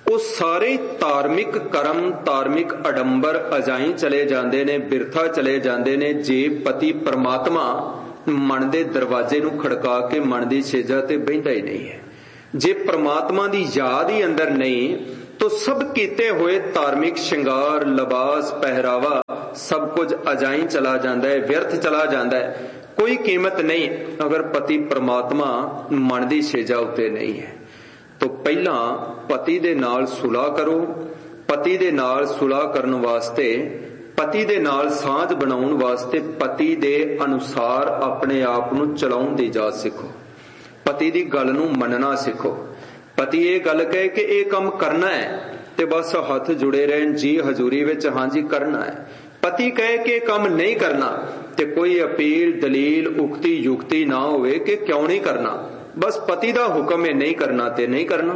[SPEAKER 1] ਉਹ ਸਾਰੇ ਧਾਰਮਿਕ ਕਰਮ, ਧਾਰਮਿਕ ਅਡੰਬਰ ਅਜਾਈ ਚਲੇ ਜਾਂਦੇ ਨੇ, ਬਿਰਥਾ ਚਲੇ ਜਾਂਦੇ ਨੇ, ਜੇ ਪਤੀ ਪਰਮਾਤਮਾ ਮਨ ਦੇ ਦਰਵਾਜ਼ੇ ਨੂੰ ਖੜਕਾ ਕੇ ਮਨ ਦੀ ਸੇਜਾ ਤੇ ਬਹਿੰਦਾ ਹੀ ਨਹੀਂ ਹੈ। ਜੇ ਪਰਮਾਤਮਾ ਦੀ ਯਾਦ ਹੀ ਅੰਦਰ ਨਹੀਂ तो सब कीते हुए धार्मिक श्रृंगार, लिबास, पहरावा सब कुछ अजाई चला जाता है, व्यर्थ चला जाता है, कोई कीमत नहीं अगर पति परमात्मा मन की सेजा उत्ते नहीं है। तो पहला पति दे नाल सुलह करो। पति दे नाल सुलह करन वास्ते, पति दे नाल साझ बनाउण वास्ते पति दे अनुसार अपने आप नूं चलाउण दी जाच सिखो। पति दी गल नूं मनना सिखो। पति ये गल कहे कि ये काम करना है ते बस हथ जुड़े रहन जी हजूरी विच, हाँ जी करना है। पति कहे कि काम नहीं करना ते कोई अपील, दलील, उक्ति, युक्ति ना होवे कि क्यों नहीं करना, बस पति दा हुक्म है नहीं करना ते नहीं करना।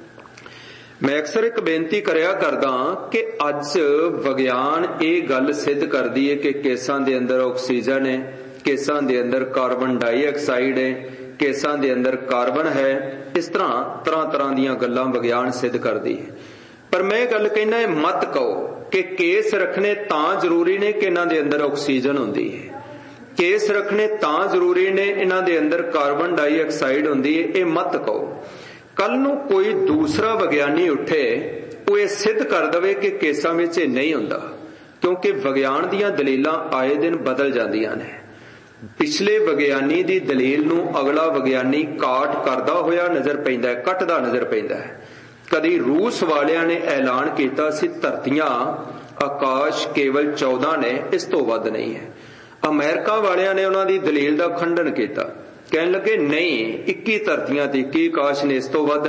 [SPEAKER 1] मैं अक्सर एक बेनती करया करदा कि अज विग्यान ये गल सिद्ध करदी है कि केसां दे अंदर ऑक्सीजन है, केसां दे अंदर कार्बन डाइऑक्साइड है, केसां दे अंदर कार्बन है। इस तरह तरह तरह दीयां गल्लां विग्यान सिद्ध करदी है। पर मैं गल कहना है मत कहो कि केस रखने तां जरूरी ने कि इन्हां दे अंदर ऑक्सीजन हुंदी है, केस रखने तां जरूरी ने इन्हां दे अंदर कार्बन डाइऑक्साइड हुंदी है, ये मत कहो। कल नूं कोई दूसरा विग्यानी उठे वो ये सिद्ध कर दवे कि केसां विच ये नहीं हुंदा, क्योंकि विग्यान दीयां दलीलां आए दिन बदल जांदियां ने। पिछले विग्यानी दी दलील नूं अगला विग्यानी काट करदा होया नजर पैंदा है, कटदा नजर पैंदा है। कदी रूस वालियां ने ऐलान कीता सी धरतियां आकाश केवल चौदह ने, इस तो वध नहीं है। अमेरिका वालियां ने उन्हां दी दलील दा खंडन कीता, कहण लगे नहीं इक्की धरतियां ते इक्की आकाश ने, इस तो वध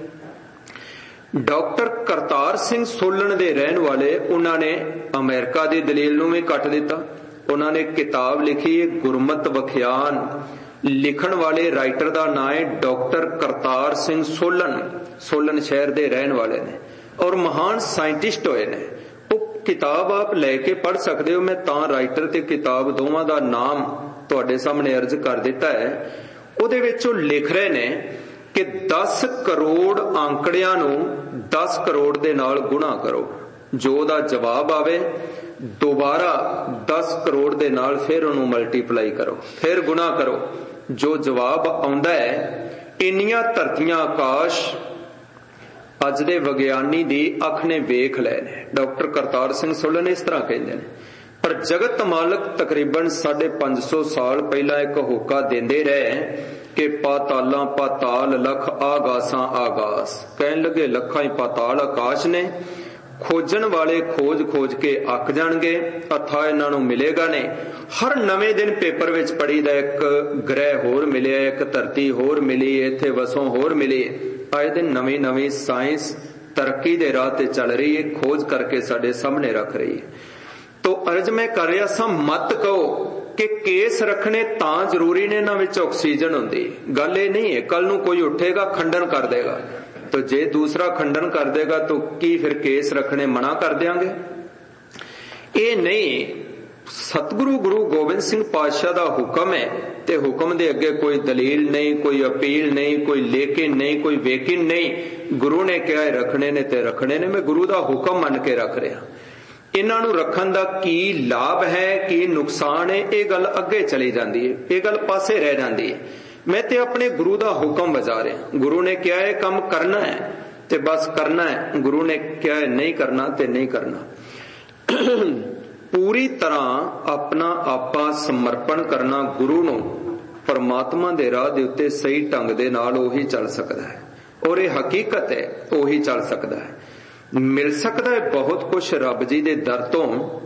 [SPEAKER 1] नहीं। डॉक्टर करतार सिंह सोलन दे रहन वाले उन्होंने अमेरिका दी दलील नूं भी कट दिता। उन्होंने किताब लिखी है गुरमत वख्यान, लिखण वाले राइटर का नाम है डॉक्टर करतार सिंह सोलन, सोलन शहर के रहने वाले ने और महान साइंटिस्ट होए ने। वो किताब आप लैके पढ़ सकते हो, मैं तां राइटर ते किताब दोवां दा नाम तुहाडे सामने अर्ज कर दिता है। उहदे विच वो लिख रहे ने कि दस करोड़ आंकड़ियां नूं दस करोड़ दे नाल गुणा करो, जो दा जवाब आवे दोबारा दस करोड़ दे नाल फिर उन्होंने मल्टीप्लाई करो, फिर गुणा करो, जो जवाब आउंदा है इन्नियां धरतियां आकाश अज दे विग्यानी दी अख ने वेख लै ने। डॉक्टर करतार सिंह सोलन इस तरह कहते हैं। पर जगत मालक तकरीबन साढ़े पांच सौ साल पहला एक होका देंदे रहे कि पातालां पाताल लख आगासां आगास, कहन लगे लखां ही पाताल आकाश ने, खोजन वाले खोज खोज के अक जाणगे, अथा इन्हां नूं मिलेगा नहीं। हर नवें दिन पेपर विच पढ़ीदा एक ग्रह होर मिलिया, एक धरती होर मिली, इत्थे वसों होर मिली। आए दिन नवीं नवीं साइंस तरक्की दे राह ते चल रही है, खोज करके साडे सामने रख रही है। तो अर्ज मैं कर रहा सा मत कहो कि केस रखने तां जरूरी ने, इन्हां विच ऑक्सीजन हुंदी। गल ये नहीं है कल नूं कोई उठेगा खंडन कर देगा, तो जे दूसरा खंडन कर देगा तो की फिर केस रखने मना कर देंगे? ये नहीं। सतगुरु गुरु गोबिंद सिंह पातशाह दा हुक्म है ते हुक्म दे अगे कोई दलील नहीं, कोई अपील नहीं, कोई लेकिन नहीं, कोई वेकिन नहीं। गुरु ने कहा है रखने ने ते रखने ने, मैं गुरु दा हुक्म मन के रख रहा। इन्हां नूं रखण दा की लाभ है की नुकसान है, ये गल अगे चली जाती है, ये गल पासे रह जाती है। मैं ते अपने गुरु दा हुक्म बजा रहा। गुरु ने क्या है काम करना है ते बस करना है, गुरु ने क्या है नहीं करना ते नहीं करना। पूरी तरह अपना आपा समर्पण करना गुरु नूं, परमात्मा दे राह दे उत्ते सही ढंग दे नाल ओही चल सकदा है, और ये हकीकत है ओही चल सकदा है। मिल सकदा है बहुत कुछ रब जी दे दर तों,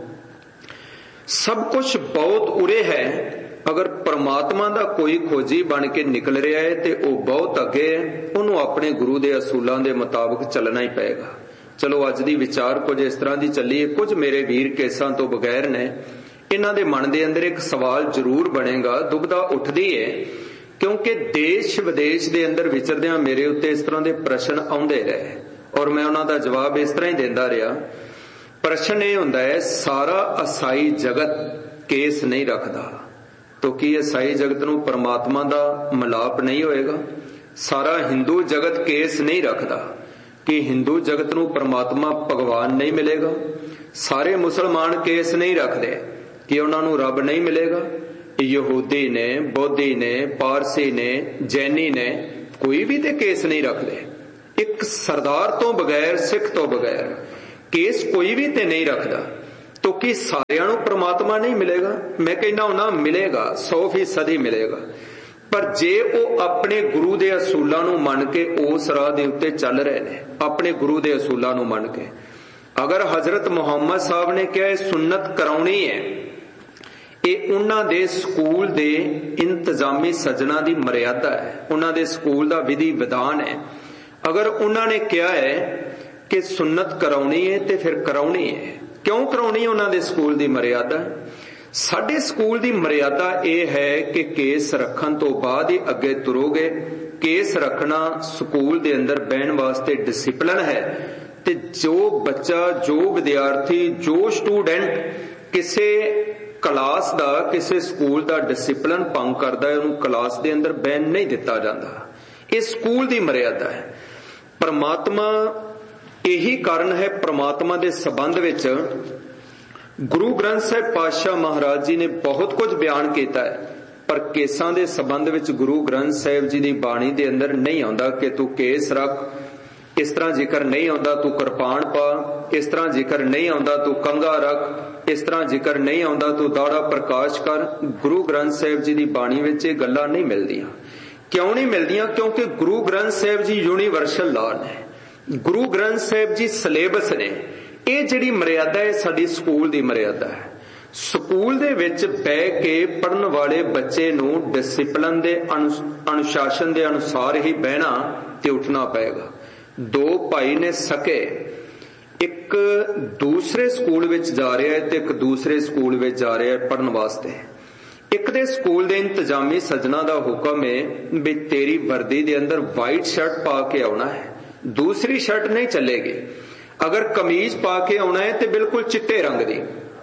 [SPEAKER 1] सब कुछ बहुत उरे है। अगर परमात्मा दा कोई खोजी बन के निकल रहा है तो वह बहुत अगे है, उन्होंने अपने गुरु के असूलों के मुताबिक चलना ही पेगा। चलो अज दी विचार कुछ इस तरह की चली है। कुछ मेरे वीर केसां तो बगैर ने, इन्हां दे मन दे अंदर एक सवाल जरूर बनेगा, दुविधा उठदी है, क्योंकि देश विदेश के अंदर विचरदियां मेरे उत्ते इस तरह के प्रश्न आउंदे रहे और मैं उन्हां दा जवाब इस तरह ही देंदा रहा। प्रश्न ये हुंदा है सारा ईसाई जगत केस नहीं रखदा, तो की ईसाई जगत नूं परमात्मा दा मिलाप नहीं होएगा? सारा हिंदू जगत केस नहीं रखदा, कि हिंदू जगत नूं परमात्मा भगवान नहीं मिलेगा। सारे मुसलमान केस नहीं रखते कि उन्हां नूं रब नहीं मिलेगा। यहूदी ने, बौद्धी ने, पारसी ने, जैनी ने कोई भी ते केस नहीं रखते। एक सरदार तो बगैर, सिख तो बगैर केस कोई भी ते नहीं रखता। तो कि सारियां नूं परमात्मा नहीं मिलेगा? मैं कहना हुंदा मिलेगा, सौ फीसदी मिलेगा। पर जे वो अपने गुरु दे असूलां नूं मन के उस राह दे उत्ते चल रहे ने, अपने गुरु दे असूलां नूं मन के। अगर हजरत मुहम्मद साहब ने कहा है सुन्नत कराउणी है, ਇਹ ਉਹਨਾਂ ਦੇ ਸਕੂਲ ਦੇ ਇੰਤਜ਼ਾਮੀ ਸੱਜਣਾ ਦੀ ਮਰਿਆਦਾ ਹੈ, ਉਹਨਾਂ ਦੇ ਸਕੂਲ ਦਾ ਵਿਧੀ ਵਿਧਾਨ ਹੈ। ਅਗਰ ਉਹਨਾਂ ਨੇ ਕਿਹਾ ਹੈ ਕਿ ਸੁन्नत ਕਰਾਉਣੀ ਹੈ ਤੇ ਫਿਰ ਕਰਾਉਣੀ ਹੈ। ਕਿਉਂ ਕਰਾਉਣੀ ਹੈ? ਉਹਨਾਂ ਦੇ ਸਕੂਲ ਦੀ ਮਰਿਆਦਾ ਹੈ। ਸਾਡੇ ਸਕੂਲ ਦੀ ਮਰਿਆਦਾ ਇਹ ਹੈ ਕਿ ਕੇਸ ਰੱਖਣ ਤੋਂ ਬਾਅਦ ਹੀ ਅੱਗੇ ਤੁਰੋਗੇ। ਕੇਸ ਰੱਖਣਾ ਸਕੂਲ ਦੇ ਅੰਦਰ ਬਹਿਣ ਵਾਸਤੇ ਡਿਸਿਪਲਿਨ ਹੈ। ਤੇ ਜੋ ਬੱਚਾ, ਜੋ ਵਿਦਿਆਰਥੀ, ਜੋ ਸਟੂਡੈਂਟ ਕਿਸੇ ਕਲਾਸ ਦਾ, ਕਿਸੇ ਸਕੂਲ ਦਾ ਡਿਸਿਪਲਿਨ ਭੰਗ ਕਰਦਾ ਹੈ, ਉਹਨੂੰ ਕਲਾਸ ਦੇ ਅੰਦਰ ਬਹਿਣ ਨਹੀਂ ਦਿੱਤਾ ਜਾਂਦਾ। ਇਹ ਸਕੂਲ ਦੀ ਮਰਿਆਦਾ ਹੈ। ਪਰਮਾਤਮਾ ਇਹੀ ਕਾਰਨ ਹੈ, ਪਰਮਾਤਮਾ ਦੇ ਸੰਬੰਧ ਵਿੱਚ ਗੁਰੂ ਗ੍ਰੰਥ ਸਾਹਿਬ ਪਾਤਸ਼ਾਹ ਮਹਾਰਾਜ ਜੀ ਨੇ ਬਹੁਤ ਕੁਝ ਬਿਆਨ ਕੀਤਾ ਹੈ, ਪਰ ਕੇਸਾਂ ਦੇ ਸੰਬੰਧ ਵਿੱਚ ਗੁਰੂ ਗ੍ਰੰਥ ਸਾਹਿਬ ਜੀ ਦੀ ਬਾਣੀ ਦੇ ਅੰਦਰ ਨਹੀਂ ਆਉਂਦਾ ਕਿ ਤੂੰ ਕੇਸ ਰੱਖ। ਇਸ ਤਰ੍ਹਾਂ ਜ਼ਿਕਰ ਨਹੀਂ ਆਉਂਦਾ ਤੂੰ ਕਿਰਪਾਨ ਪਾ। ਇਸ ਤਰ੍ਹਾਂ ਜ਼ਿਕਰ ਨਹੀਂ ਆਉਂਦਾ ਤੂੰ ਕੰਘਾ ਰੱਖ। ਇਸ ਤਰ੍ਹਾਂ ਜ਼ਿਕਰ ਨਹੀਂ ਆਉਂਦਾ ਤੂੰ ਦਾੜਾ ਪ੍ਰਕਾਸ਼ ਕਰ। ਗੁਰੂ ਗ੍ਰੰਥ ਸਾਹਿਬ ਜੀ ਦੀ ਬਾਣੀ ਵਿੱਚ ਇਹ ਗੱਲਾਂ ਨਹੀਂ ਮਿਲਦੀਆਂ। ਕਿਉਂ ਨਹੀਂ ਮਿਲਦੀਆਂ? ਕਿਉਂਕਿ ਗੁਰੂ ਗ੍ਰੰਥ ਸਾਹਿਬ ਜੀ ਯੂਨੀਵਰਸਲ ਲਾ ਨੇ, ਗੁਰੂ ਗ੍ਰੰਥ ਸਾਹਿਬ ਜੀ ਸਿਲੇਬਸ ਨੇ। ਇਹ ਜਿਹੜੀ ਮਰਿਆਦਾ ਹੈ ਸਾਡੀ ਸਕੂਲ ਦੀ ਮਰਿਆਦਾ ਹੈ। ਸਕੂਲ ਦੇ ਵਿੱਚ ਬਹਿ ਕੇ ਪੜ੍ਹਨ ਵਾਲੇ ਬੱਚੇ ਨੂੰ ਡਿਸਿਪਲਿਨ ਦੇ ਅਨੁਸ਼ਾਸਨ ਦੇ ਅਨੁਸਾਰ ਹੀ ਬਹਿਣਾ ਤੇ ਉੱਠਣਾ ਪਏਗਾ। ਦੋ ਭਾਈ ਨੇ ਸਕੇ, ਇੱਕ ਦੂਸਰੇ ਸਕੂਲ ਵਿੱਚ ਜਾ ਰਿਹਾ ਹੈ ਤੇ ਇੱਕ ਦੂਸਰੇ ਸਕੂਲ ਵਿੱਚ ਜਾ ਰਿਹਾ ਹੈ ਪੜ੍ਹਨ ਵਾਸਤੇ। ਇੱਕ ਦੇ ਸਕੂਲ ਦੇ ਇੰਤਜ਼ਾਮੀ ਸੱਜਣਾ ਦਾ ਹੁਕਮ ਹੈ ਵੀ ਤੇਰੀ ਵਰਦੀ ਦੇ ਅੰਦਰ ਵਾਈਟ ਸ਼ਰਟ ਪਾ ਕੇ ਆਉਣਾ ਹੈ, ਦੂਸਰੀ ਸ਼ਰਟ ਨਹੀਂ ਚੱਲੇਗੀ। ਅਗਰ ਕਮੀਜ਼ ਪਾ ਕੇ ਆਉਣਾ ਹੈ ਤੇ ਬਿਲਕੁਲ ਚਿੱਟੇ ਰੰਗ ਦੀ।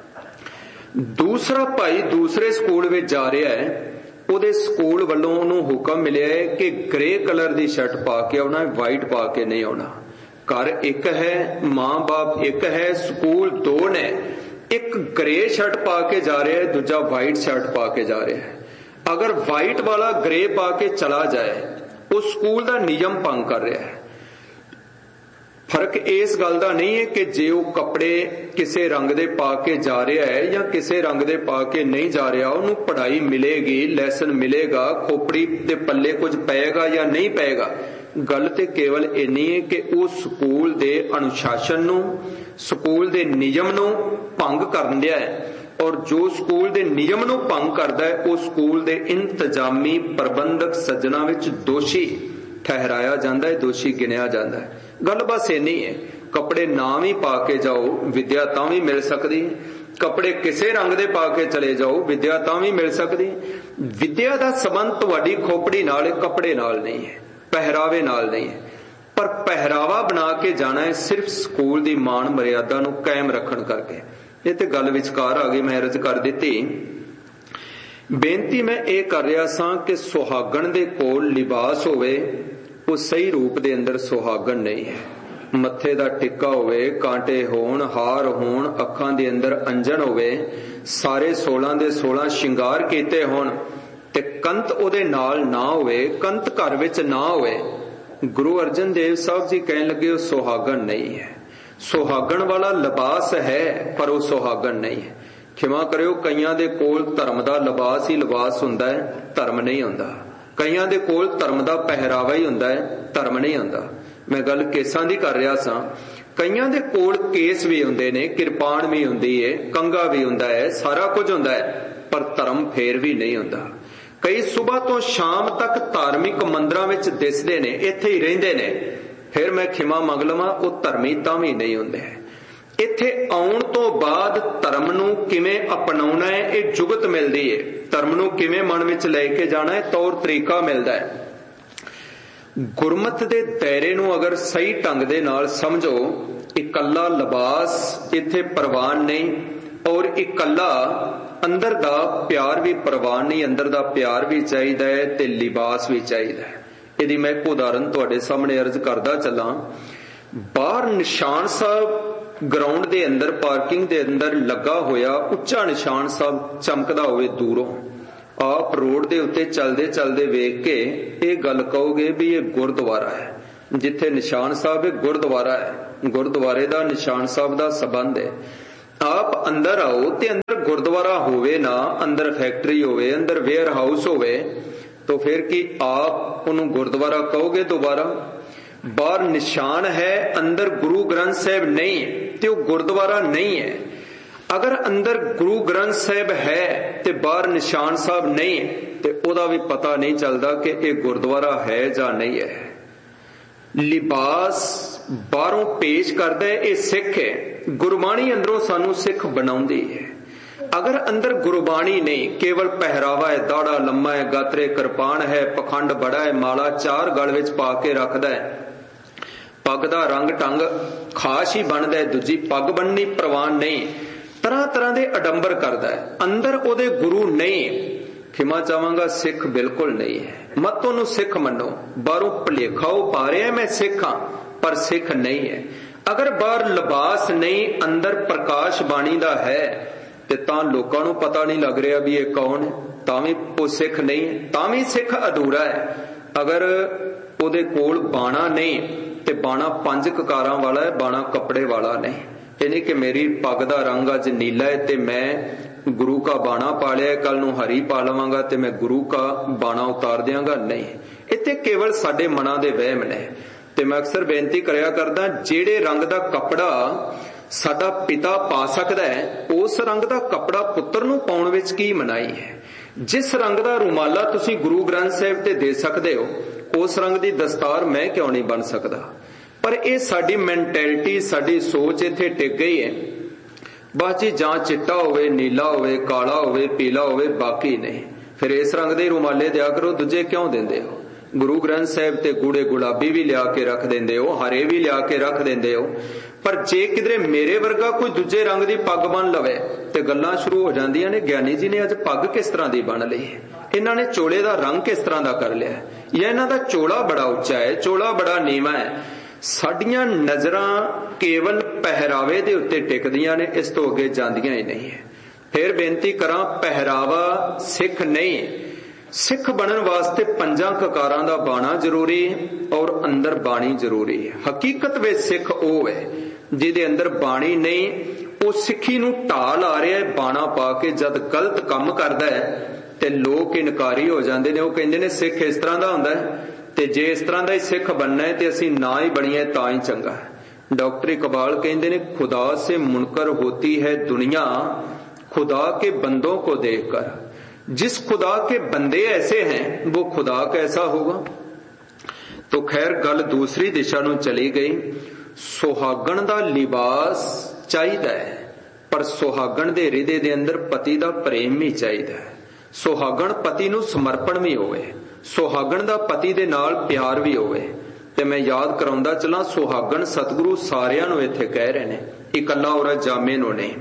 [SPEAKER 1] ਦੂਸਰਾ ਭਾਈ ਦੂਸਰੇ ਸਕੂਲ ਵਿੱਚ ਜਾ ਰਿਹਾ ਹੈ, ਉਹਦੇ ਸਕੂਲ ਵੱਲੋਂ ਉਹਨੂੰ ਹੁਕਮ ਮਿਲਿਆ ਹੈ ਕਿ ਗ੍ਰੇ ਕਲਰ ਦੀ ਸ਼ਰਟ ਪਾ ਕੇ ਆਉਣਾ ਹੈ, ਵਾਈਟ ਪਾ ਕੇ ਨਹੀਂ ਆਉਣਾ। ਘਰ ਇੱਕ ਹੈ, ਮਾਂ ਬਾਪ ਇੱਕ ਹੈ, ਸਕੂਲ ਦੋ ਨੇ। ਇੱਕ ਗ੍ਰੇ ਸ਼ਰਟ ਪਾ ਕੇ ਜਾ ਰਿਹਾ ਹੈ, ਦੂਜਾ ਵਾਈਟ ਸ਼ਰਟ ਪਾ ਕੇ ਜਾ ਰਿਹਾ ਹੈ। ਅਗਰ ਵਾਈਟ ਵਾਲਾ ਗ੍ਰੇ ਪਾ ਕੇ ਚਲਾ ਜਾਏ, ਉਹ ਸਕੂਲ ਦਾ ਨਿਯਮ ਭੰਗ ਕਰ ਰਿਹਾ ਹੈ। ਫਰਕ ਇਸ ਗੱਲ ਦਾ ਨਹੀਂ ਹੈ ਕਿ ਜੇ ਉਹ ਕੱਪੜੇ ਕਿਸੇ ਰੰਗ ਦੇ ਪਾ ਕੇ ਜਾ ਰਿਹਾ ਹੈ ਜਾਂ ਕਿਸੇ ਰੰਗ ਦੇ ਪਾ ਕੇ ਨਹੀਂ ਜਾ ਰਿਹਾ, ਉਹਨੂੰ ਪੜ੍ਹਾਈ ਮਿਲੇਗੀ, ਲੈਸਨ ਮਿਲੇਗਾ, ਖੋਪੜੀ ਦੇ ਪੱਲੇ ਕੁਝ ਪਏਗਾ ਜਾਂ ਨਹੀਂ ਪਏਗਾ। ਗੱਲ ਤੇ ਕੇਵਲ ਇੰਨੀ ਹੈ ਕਿ ਉਹ ਸਕੂਲ ਦੇ ਅਨੁਸ਼ਾਸਨ ਨੂੰ, ਸਕੂਲ ਦੇ ਨਿਯਮ ਨੂੰ ਭੰਗ ਕਰਨ ਦਿਆ ਹੈ। ਔਰ ਜੋ ਸਕੂਲ ਦੇ ਨਿਯਮ ਨੂੰ ਭੰਗ ਕਰਦਾ ਹੈ, ਉਹ ਸਕੂਲ ਦੇ ਇੰਤਜ਼ਾਮੀ ਪ੍ਰਬੰਧਕ ਸੱਜਣਾ ਵਿੱਚ ਦੋਸ਼ੀ ਠਹਿਰਾਇਆ ਜਾਂਦਾ ਹੈ, ਦੋਸ਼ੀ ਗਿਣਿਆ ਜਾਂਦਾ ਹੈ। ਗੱਲ ਬਸ ਇੰਨੀ ਹੈ। ਕੱਪੜੇ ਨਾ ਵੀ ਪਾ ਕੇ ਜਾਓ, ਵਿਦਿਆ ਤਾਂ ਵੀ ਮਿਲ ਸਕਦੀ ਹੈ। ਕੱਪੜੇ ਕਿਸੇ ਰੰਗ ਦੇ ਪਾ ਕੇ ਚਲੇ ਜਾਓ, ਵਿਦਿਆ ਤਾਂ ਵੀ ਮਿਲ ਸਕਦੀ ਹੈ। ਵਿਦਿਆ ਦਾ ਸੰਬੰਧ ਤੁਹਾਡੀ ਖੋਪੜੀ ਨਾਲ, ਕੱਪੜੇ ਨਾਲ ਨਹੀਂ ਹੈ, ਪਹਿਰਾਵੇ ਨਾਲ ਨਹੀਂ ਹੈ। ਪਰ ਪਹਿਰਾਵਾ ਬਣਾ ਕੇ ਜਾਣਾ ਹੈ ਸਿਰਫ ਸਕੂਲ ਦੀ ਮਾਣ ਮਰਿਆਦਾ ਨੂੰ ਕਾਇਮ ਰੱਖਣ ਕਰਕੇ। ਇਹ ਤੇ ਗੱਲ ਵਿਚਕਾਰ ਆ ਗਈ, ਮੈਂ ਅਰਜ਼ ਕਰ ਦਿੱਤੀ। ਬੇਨਤੀ ਮੈਂ ਇਹ ਕਰ ਰਿਹਾ ਸਾਂ ਕਿ ਸੁਹਾਗਣ ਦੇ ਕੋਲ ਲਿਬਾਸ ਹੋਵੇ, ਉਹ ਸਹੀ ਰੂਪ ਦੇ ਅੰਦਰ ਸੁਹਾਗਣ ਨਹੀਂ ਹੈ। ਮੱਥੇ ਦਾ ਟਿੱਕਾ ਹੋਵੇ, ਕਾਂਟੇ ਹੋਣ, ਹਾਰ ਹੋਣ, ਅੱਖਾਂ ਦੇ ਅੰਦਰ ਅੰਜਨ ਹੋਵੇ, ਸਾਰੇ ਸੋਲਾਂ ਦੇ ਸੋਲਾਂ ਸ਼ਿੰਗਾਰ ਕੀਤੇ ਹੋਣ ਤੇ ਕੰਤ ਉਹਦੇ ਨਾਲ ਨਾ ਹੋਵੇ, ਕੰਤ ਘਰ ਵਿੱਚ ਨਾ ਹੋਵੇ। ਗੁਰੂ ਅਰਜਨ ਦੇਵ ਸਾਹਿਬ ਜੀ ਕਹਿਣ ਲੱਗੇ ਉਹ ਸੁਹਾਗਣ ਨਹੀਂ ਹੈ। ਸੁਹਾਗਣ ਵਾਲਾ ਲਿਬਾਸ ਹੈ ਪਰ ਉਹ ਸੁਹਾਗਣ ਨਹੀਂ ਹੈ। ਖਿਮਾ ਕਰਿਓ, ਕਈਆਂ ਦੇ ਕੋਲ ਧਰਮ ਦਾ ਲਿਬਾਸ ਹੀ ਲਿਬਾਸ ਹੁੰਦਾ ਹੈ, ਧਰਮ ਨਹੀਂ ਹੁੰਦਾ। ਕਈਆਂ ਦੇ ਕੋਲ ਧਰਮ ਦਾ ਪਹਿਰਾਵਾ ਹੀ ਹੁੰਦਾ ਹੈ, ਧਰਮ ਨਹੀਂ ਹੁੰਦਾ। ਮੈਂ ਗੱਲ ਕੇਸਾਂ ਦੀ ਕਰ ਰਿਹਾ ਸਾਂ। ਕਈਆਂ ਦੇ ਕੋਲ ਕੇਸ ਵੀ ਹੁੰਦੇ ਨੇ, ਕਿਰਪਾਨ ਵੀ ਹੁੰਦੀ ਹੈ, ਕੰਘਾ ਵੀ ਹੁੰਦਾ ਹੈ, ਸਾਰਾ ਕੁਝ ਹੁੰਦਾ ਹੈ, ਪਰ ਧਰਮ ਫੇਰ ਵੀ ਨਹੀਂ ਹੁੰਦਾ। ਕਈ ਸਵੇਰ ਤੋਂ ਸ਼ਾਮ ਤੱਕ ਧਾਰਮਿਕ ਮੰਦਰਾਂ ਵਿੱਚ ਦਿਸਦੇ ਨੇ, ਇੱਥੇ ਹੀ ਰਹਿੰਦੇ ਨੇ, ਫਿਰ ਮੈਂ ਖਿਮਾ ਮੰਗ ਲਵਾਂ ਉਹ ਧਰਮੀ ਤਾਂ ਵੀ ਨਹੀਂ ਹੁੰਦੇ। ਇੱਥੇ ਆਉਣ ਤੋਂ ਬਾਅਦ ਧਰਮ ਨੂੰ ਕਿਵੇਂ ਅਪਣਾਉਣਾ ਹੈ ਇਹ ਜੁਗਤ ਮਿਲਦੀ ਹੈ। ਧਰਮ ਨੂੰ ਕਿਵੇਂ ਮਨ ਵਿੱਚ ਲੈ ਕੇ ਜਾਣਾ ਹੈ ਤੌਰ ਤਰੀਕਾ ਮਿਲਦਾ ਹੈ। ਗੁਰਮਤ ਦੇ ਦਾਇਰੇ ਨੂੰ ਅਗਰ ਸਹੀ ਢੰਗ ਦੇ ਨਾਲ ਸਮਝੋ, ਇਕੱਲਾ ਲਿਬਾਸ ਇੱਥੇ ਪ੍ਰਵਾਨ ਨਹੀਂ, ਔਰ ਇਕੱਲਾ ਅੰਦਰ ਦਾ ਪਿਆਰ ਵੀ ਪ੍ਰਵਾਨ ਨਹੀਂ। ਅੰਦਰ ਦਾ ਪਿਆਰ ਵੀ ਚਾਹੀਦਾ ਹੈ ਤੇ ਲਿਬਾਸ ਵੀ ਚਾਹੀਦਾ ਹੈ। ਇਹਦੀ ਮੈਂ ਇੱਕ ਉਦਾਹਰਨ ਤੁਹਾਡੇ ਸਾਹਮਣੇ ਅਰਜ਼ ਕਰਦਾ ਚੱਲਾਂ। बाहर निशान साहब ग्राउंड दे अंदर पार्किंग दे अंदर लगा होया उच्चा निशान साहब चमकदा होवे दूरों, आप रोड दे उत्ते चलदे चलदे वेख के ये गल कहोगे भी ये गुरुद्वारा है। जिथे निशान साहब है गुरुद्वारा है, गुरुद्वारे दा निशान साहब दा संबंध है। आप अंदर आओ ते अंदर गुरुद्वारा होवे ना, अंदर फैक्ट्री होवे, अंदर वेयर हाउस होवे, तो फिर की आप उन्होंने गुरुद्वारा कहोगे दोबारा? बाहर निशान है, अंदर गुरु ग्रंथ साहिब नहीं तो गुरुद्वारा नहीं है। अगर अंदर गुरु ग्रंथ साहिब है ते बाहर निशान साहब नहीं ते ओदा भी पता नहीं चलता कि यह गुरुद्वारा है या नहीं है। लिबास बाहरों पेश करता है, यह सिख है, गुरबाणी अंदरों सानू सिख बनाउंदी है। अगर अंदर गुरबाणी नहीं, केवल पहरावा है, दाड़ा लम्मा है, गात्रे कृपान है, पखंड बड़ा है, माला चार गल विच पा के रखदा है, पग दा रंग टंग खास ही बनदा है, दूजी पग बननी प्रवान नहीं, तरह तरह दे अडंबर करदा है, अंदर ओदे गुरु नहीं, खिमा चाहांगा सिख बिल्कुल नहीं है। मत ओनू सिख मनो, बाहरों भुलेखा पा रहा है मैं सिख हां पर सिख नहीं है। अगर बाहर लिबास नहीं, अंदर प्रकाश बाणी दा है ते तां लोकां नूं पता नहीं लग रहा भी ये कौन है, तां भी वो सिख नहीं है, तां भी सिख अधूरा है। अगर ओदे कोल बाणा नहीं ते बाणा पंज ककारां वाला है, बाणा कपड़े वाला नहीं। ये नहीं कि मेरी पग दा रंग अज नीला है ते मैं गुरु का बाणा पा लिया, कल नूं हरी पा लवांगा ते मैं गुरु का बाणा उतार दियांगा, नहीं। इत्थे केवल साडे मनां दे वहम ने। ते मैं अक्सर बेनती करया करदा, जेड़े रंग दा कपड़ा साडा पिता पा सकदा है, उस रंग दा कपड़ा पुत्र नूं पाउण विच की मनाई है। जिस रंग दा रुमाला तुसीं गुरु ग्रंथ साहिब ते दे सकदे हो, उस रंग दी दस्तार मैं क्यों नहीं बन सकदा? पर यह साडी मैंटैलिटी, साडी सोच इत्थे टिक गई है, बस जी जां चिट्टा होवे, नीला होवे, काला होवे, पीला होवे, बाकी नहीं। फिर इस रंग दे रुमाले दिया करो, दूजे क्यों देंदे हो? गुरु ग्रंथ साहिब ते गूढ़े गुलाबी भी लिया के रख देंदे हो, हरे भी लिया के रख देंदे हो, पर जे किधरे मेरे वर्गा कोई दूजे रंग दी पग बन लवे ते गल्लां शुरू हो जांदियां ने, ज्ञानी जी ने अज पग किस तरह दी बन लई है, इन्हां ने चोले दा रंग किस तरह दा कर लिया, या इन्हां दा चोला बड़ा उच्चा है, चोला बड़ा नीवा है। साडियां नजरां केवल पहरावे दे उत्ते टिकदियां ने, इस तो अगे जांदियां ही नहीं है। फिर बेनती करां, पहरावा सिख नहीं, सिख बनन वास्ते पंजां ककारां दा बाणा जरूरी है और अंदर बाणी जरूरी है। हकीकत विच सिख ओह है जिहदे अंदर बाणी नहीं, वो सिक्खी नूं ढा ला रहा है बाणा पा के। जद गलत काम करदा है ते लोग इनकारी हो जांदे ने, वो कहंदे ने सिख इस तरह दा हुंदा है, ते जे इस तरह दा ही सिख बनना है ते असीं ना ही बणीए तां ही चंगा है। डॉक्टर इकबाल कहंदे ने, खुदा से मुनकर होती है दुनिया, खुदा के बंदों को देखकर। जिस खुदा के बंदे ऐसे हैं वो खुदा कैसा होगा? तो खैर गल दूसरी दिशा नूं चली गई। सुहागण दा लिबास चाहिदा है, पर सुहागण दे हृदय दे अंदर पति दा प्रेम भी चाहिदा है। सुहागण पति नूं समर्पण भी होवे, सुहागण दा पति दे नाल प्यार भी होवे। ते मैं याद कराउंदा चलां, सुहागण सतगुरु सारियां नूं इत्थे कह रहे ने, इकल्ला औरत जामे नूं नहीं।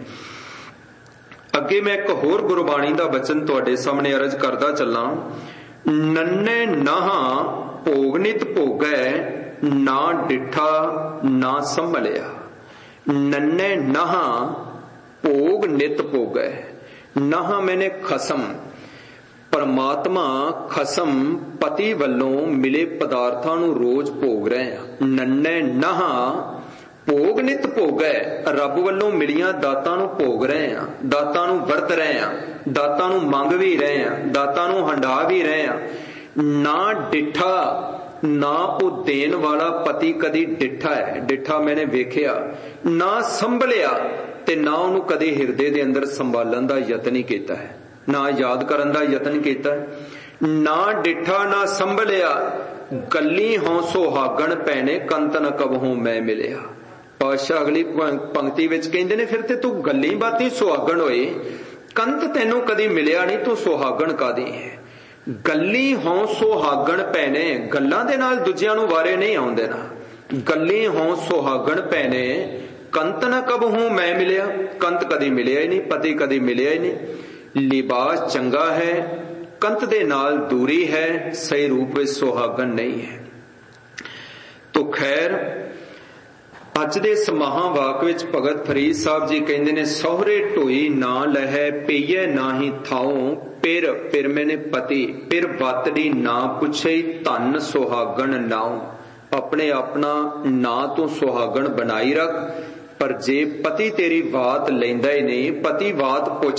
[SPEAKER 1] अगे मैं एक होर गुरबाणी दा वचन तुहाडे सामने अर्ज करदा चलां। नन्ने नाहा भोग नित भोगै, ना डिठा ना संभलिया। नन्ने नाहा भोग नित भोगै, नाहा मैंने खसम, परमात्मा खसम पति वल्लों मिले पदार्थां नूं रोज भोग रहे हैं। नन्ने नाहा भोग नित भोगै, रब वल्लों मिलियां दातां नूं भोग रहे हैं, दातां नूं वरत रहे हैं, दातां नूं मंग भी रहे हैं, दातां नूं हंडा भी रहे हैं। ना डिठा, ना वो देन वाला पति कदी डिठा है, डिठा मैंने वेखिया, ना संभलिया, ते ना उन्होंने कदी हिरदे दे अंदर संभालन दा यतन ही कीता है, ना याद करन दा यतन कीता है। ना डिठा ना संभलिया, गली हों सुहागण पैने, कंत न कबहूं मैं मिलिया। पातशाह अगली पंक्ति विच कहंदे ने, फिर ते तू गल्ली बाती सुहागण होई, कंत तेनू कदी मिलिया नहीं, तू सुहागण कादी है। गल्ली हों सुहागण पैने, गल्लां दे नाल दूजियां नूं वारे नहीं आउण देना। गल्ली हों सुहागण पैने, कंत न कबहूं मैं मिलिया, कंत कदी मिलिया ही नहीं, पति कदी मिलिया ही नहीं। लिबास चंगा है, कंत दे नाल दूरी है, सही रूप विच सुहागण नहीं है। तो खैर ਅੱਜ ਦੇ ਸਮਾਹਾਂ ਵਾਕ ਵਿੱਚ ਭਗਤ ਫਰੀਦ ਸਾਹਿਬ ਜੀ ਕਹਿੰਦੇ ਨੇ, ਸਹੁਰੇ ਢੋਈ ਨਾ ਲਹੈ ਪਈਐ ਨਾਹੀ ਥਾਉ, ਪਿਰ ਪਿਰ ਮੈਨੇ ਪਤੀ, ਪਿਰ ਵਤੜੀ ਨਾ ਪੁੱਛੇ, ਧਨ ਸੁਹਾਗਣ ਨਾਉ। ਆਪਣੇ ਆਪਣਾ ਨਾਂ ਤੋਂ ਸੁਹਾਗਣ ਬਣਾਈ ਰੱਖ, ਪਰ ਜੇ ਪਤੀ ਤੇਰੀ ਬਾਤ ਲੈਂਦਾ ਹੀ ਨਹੀਂ, ਪਤੀ ਬਾਤ ਪੁੱਛ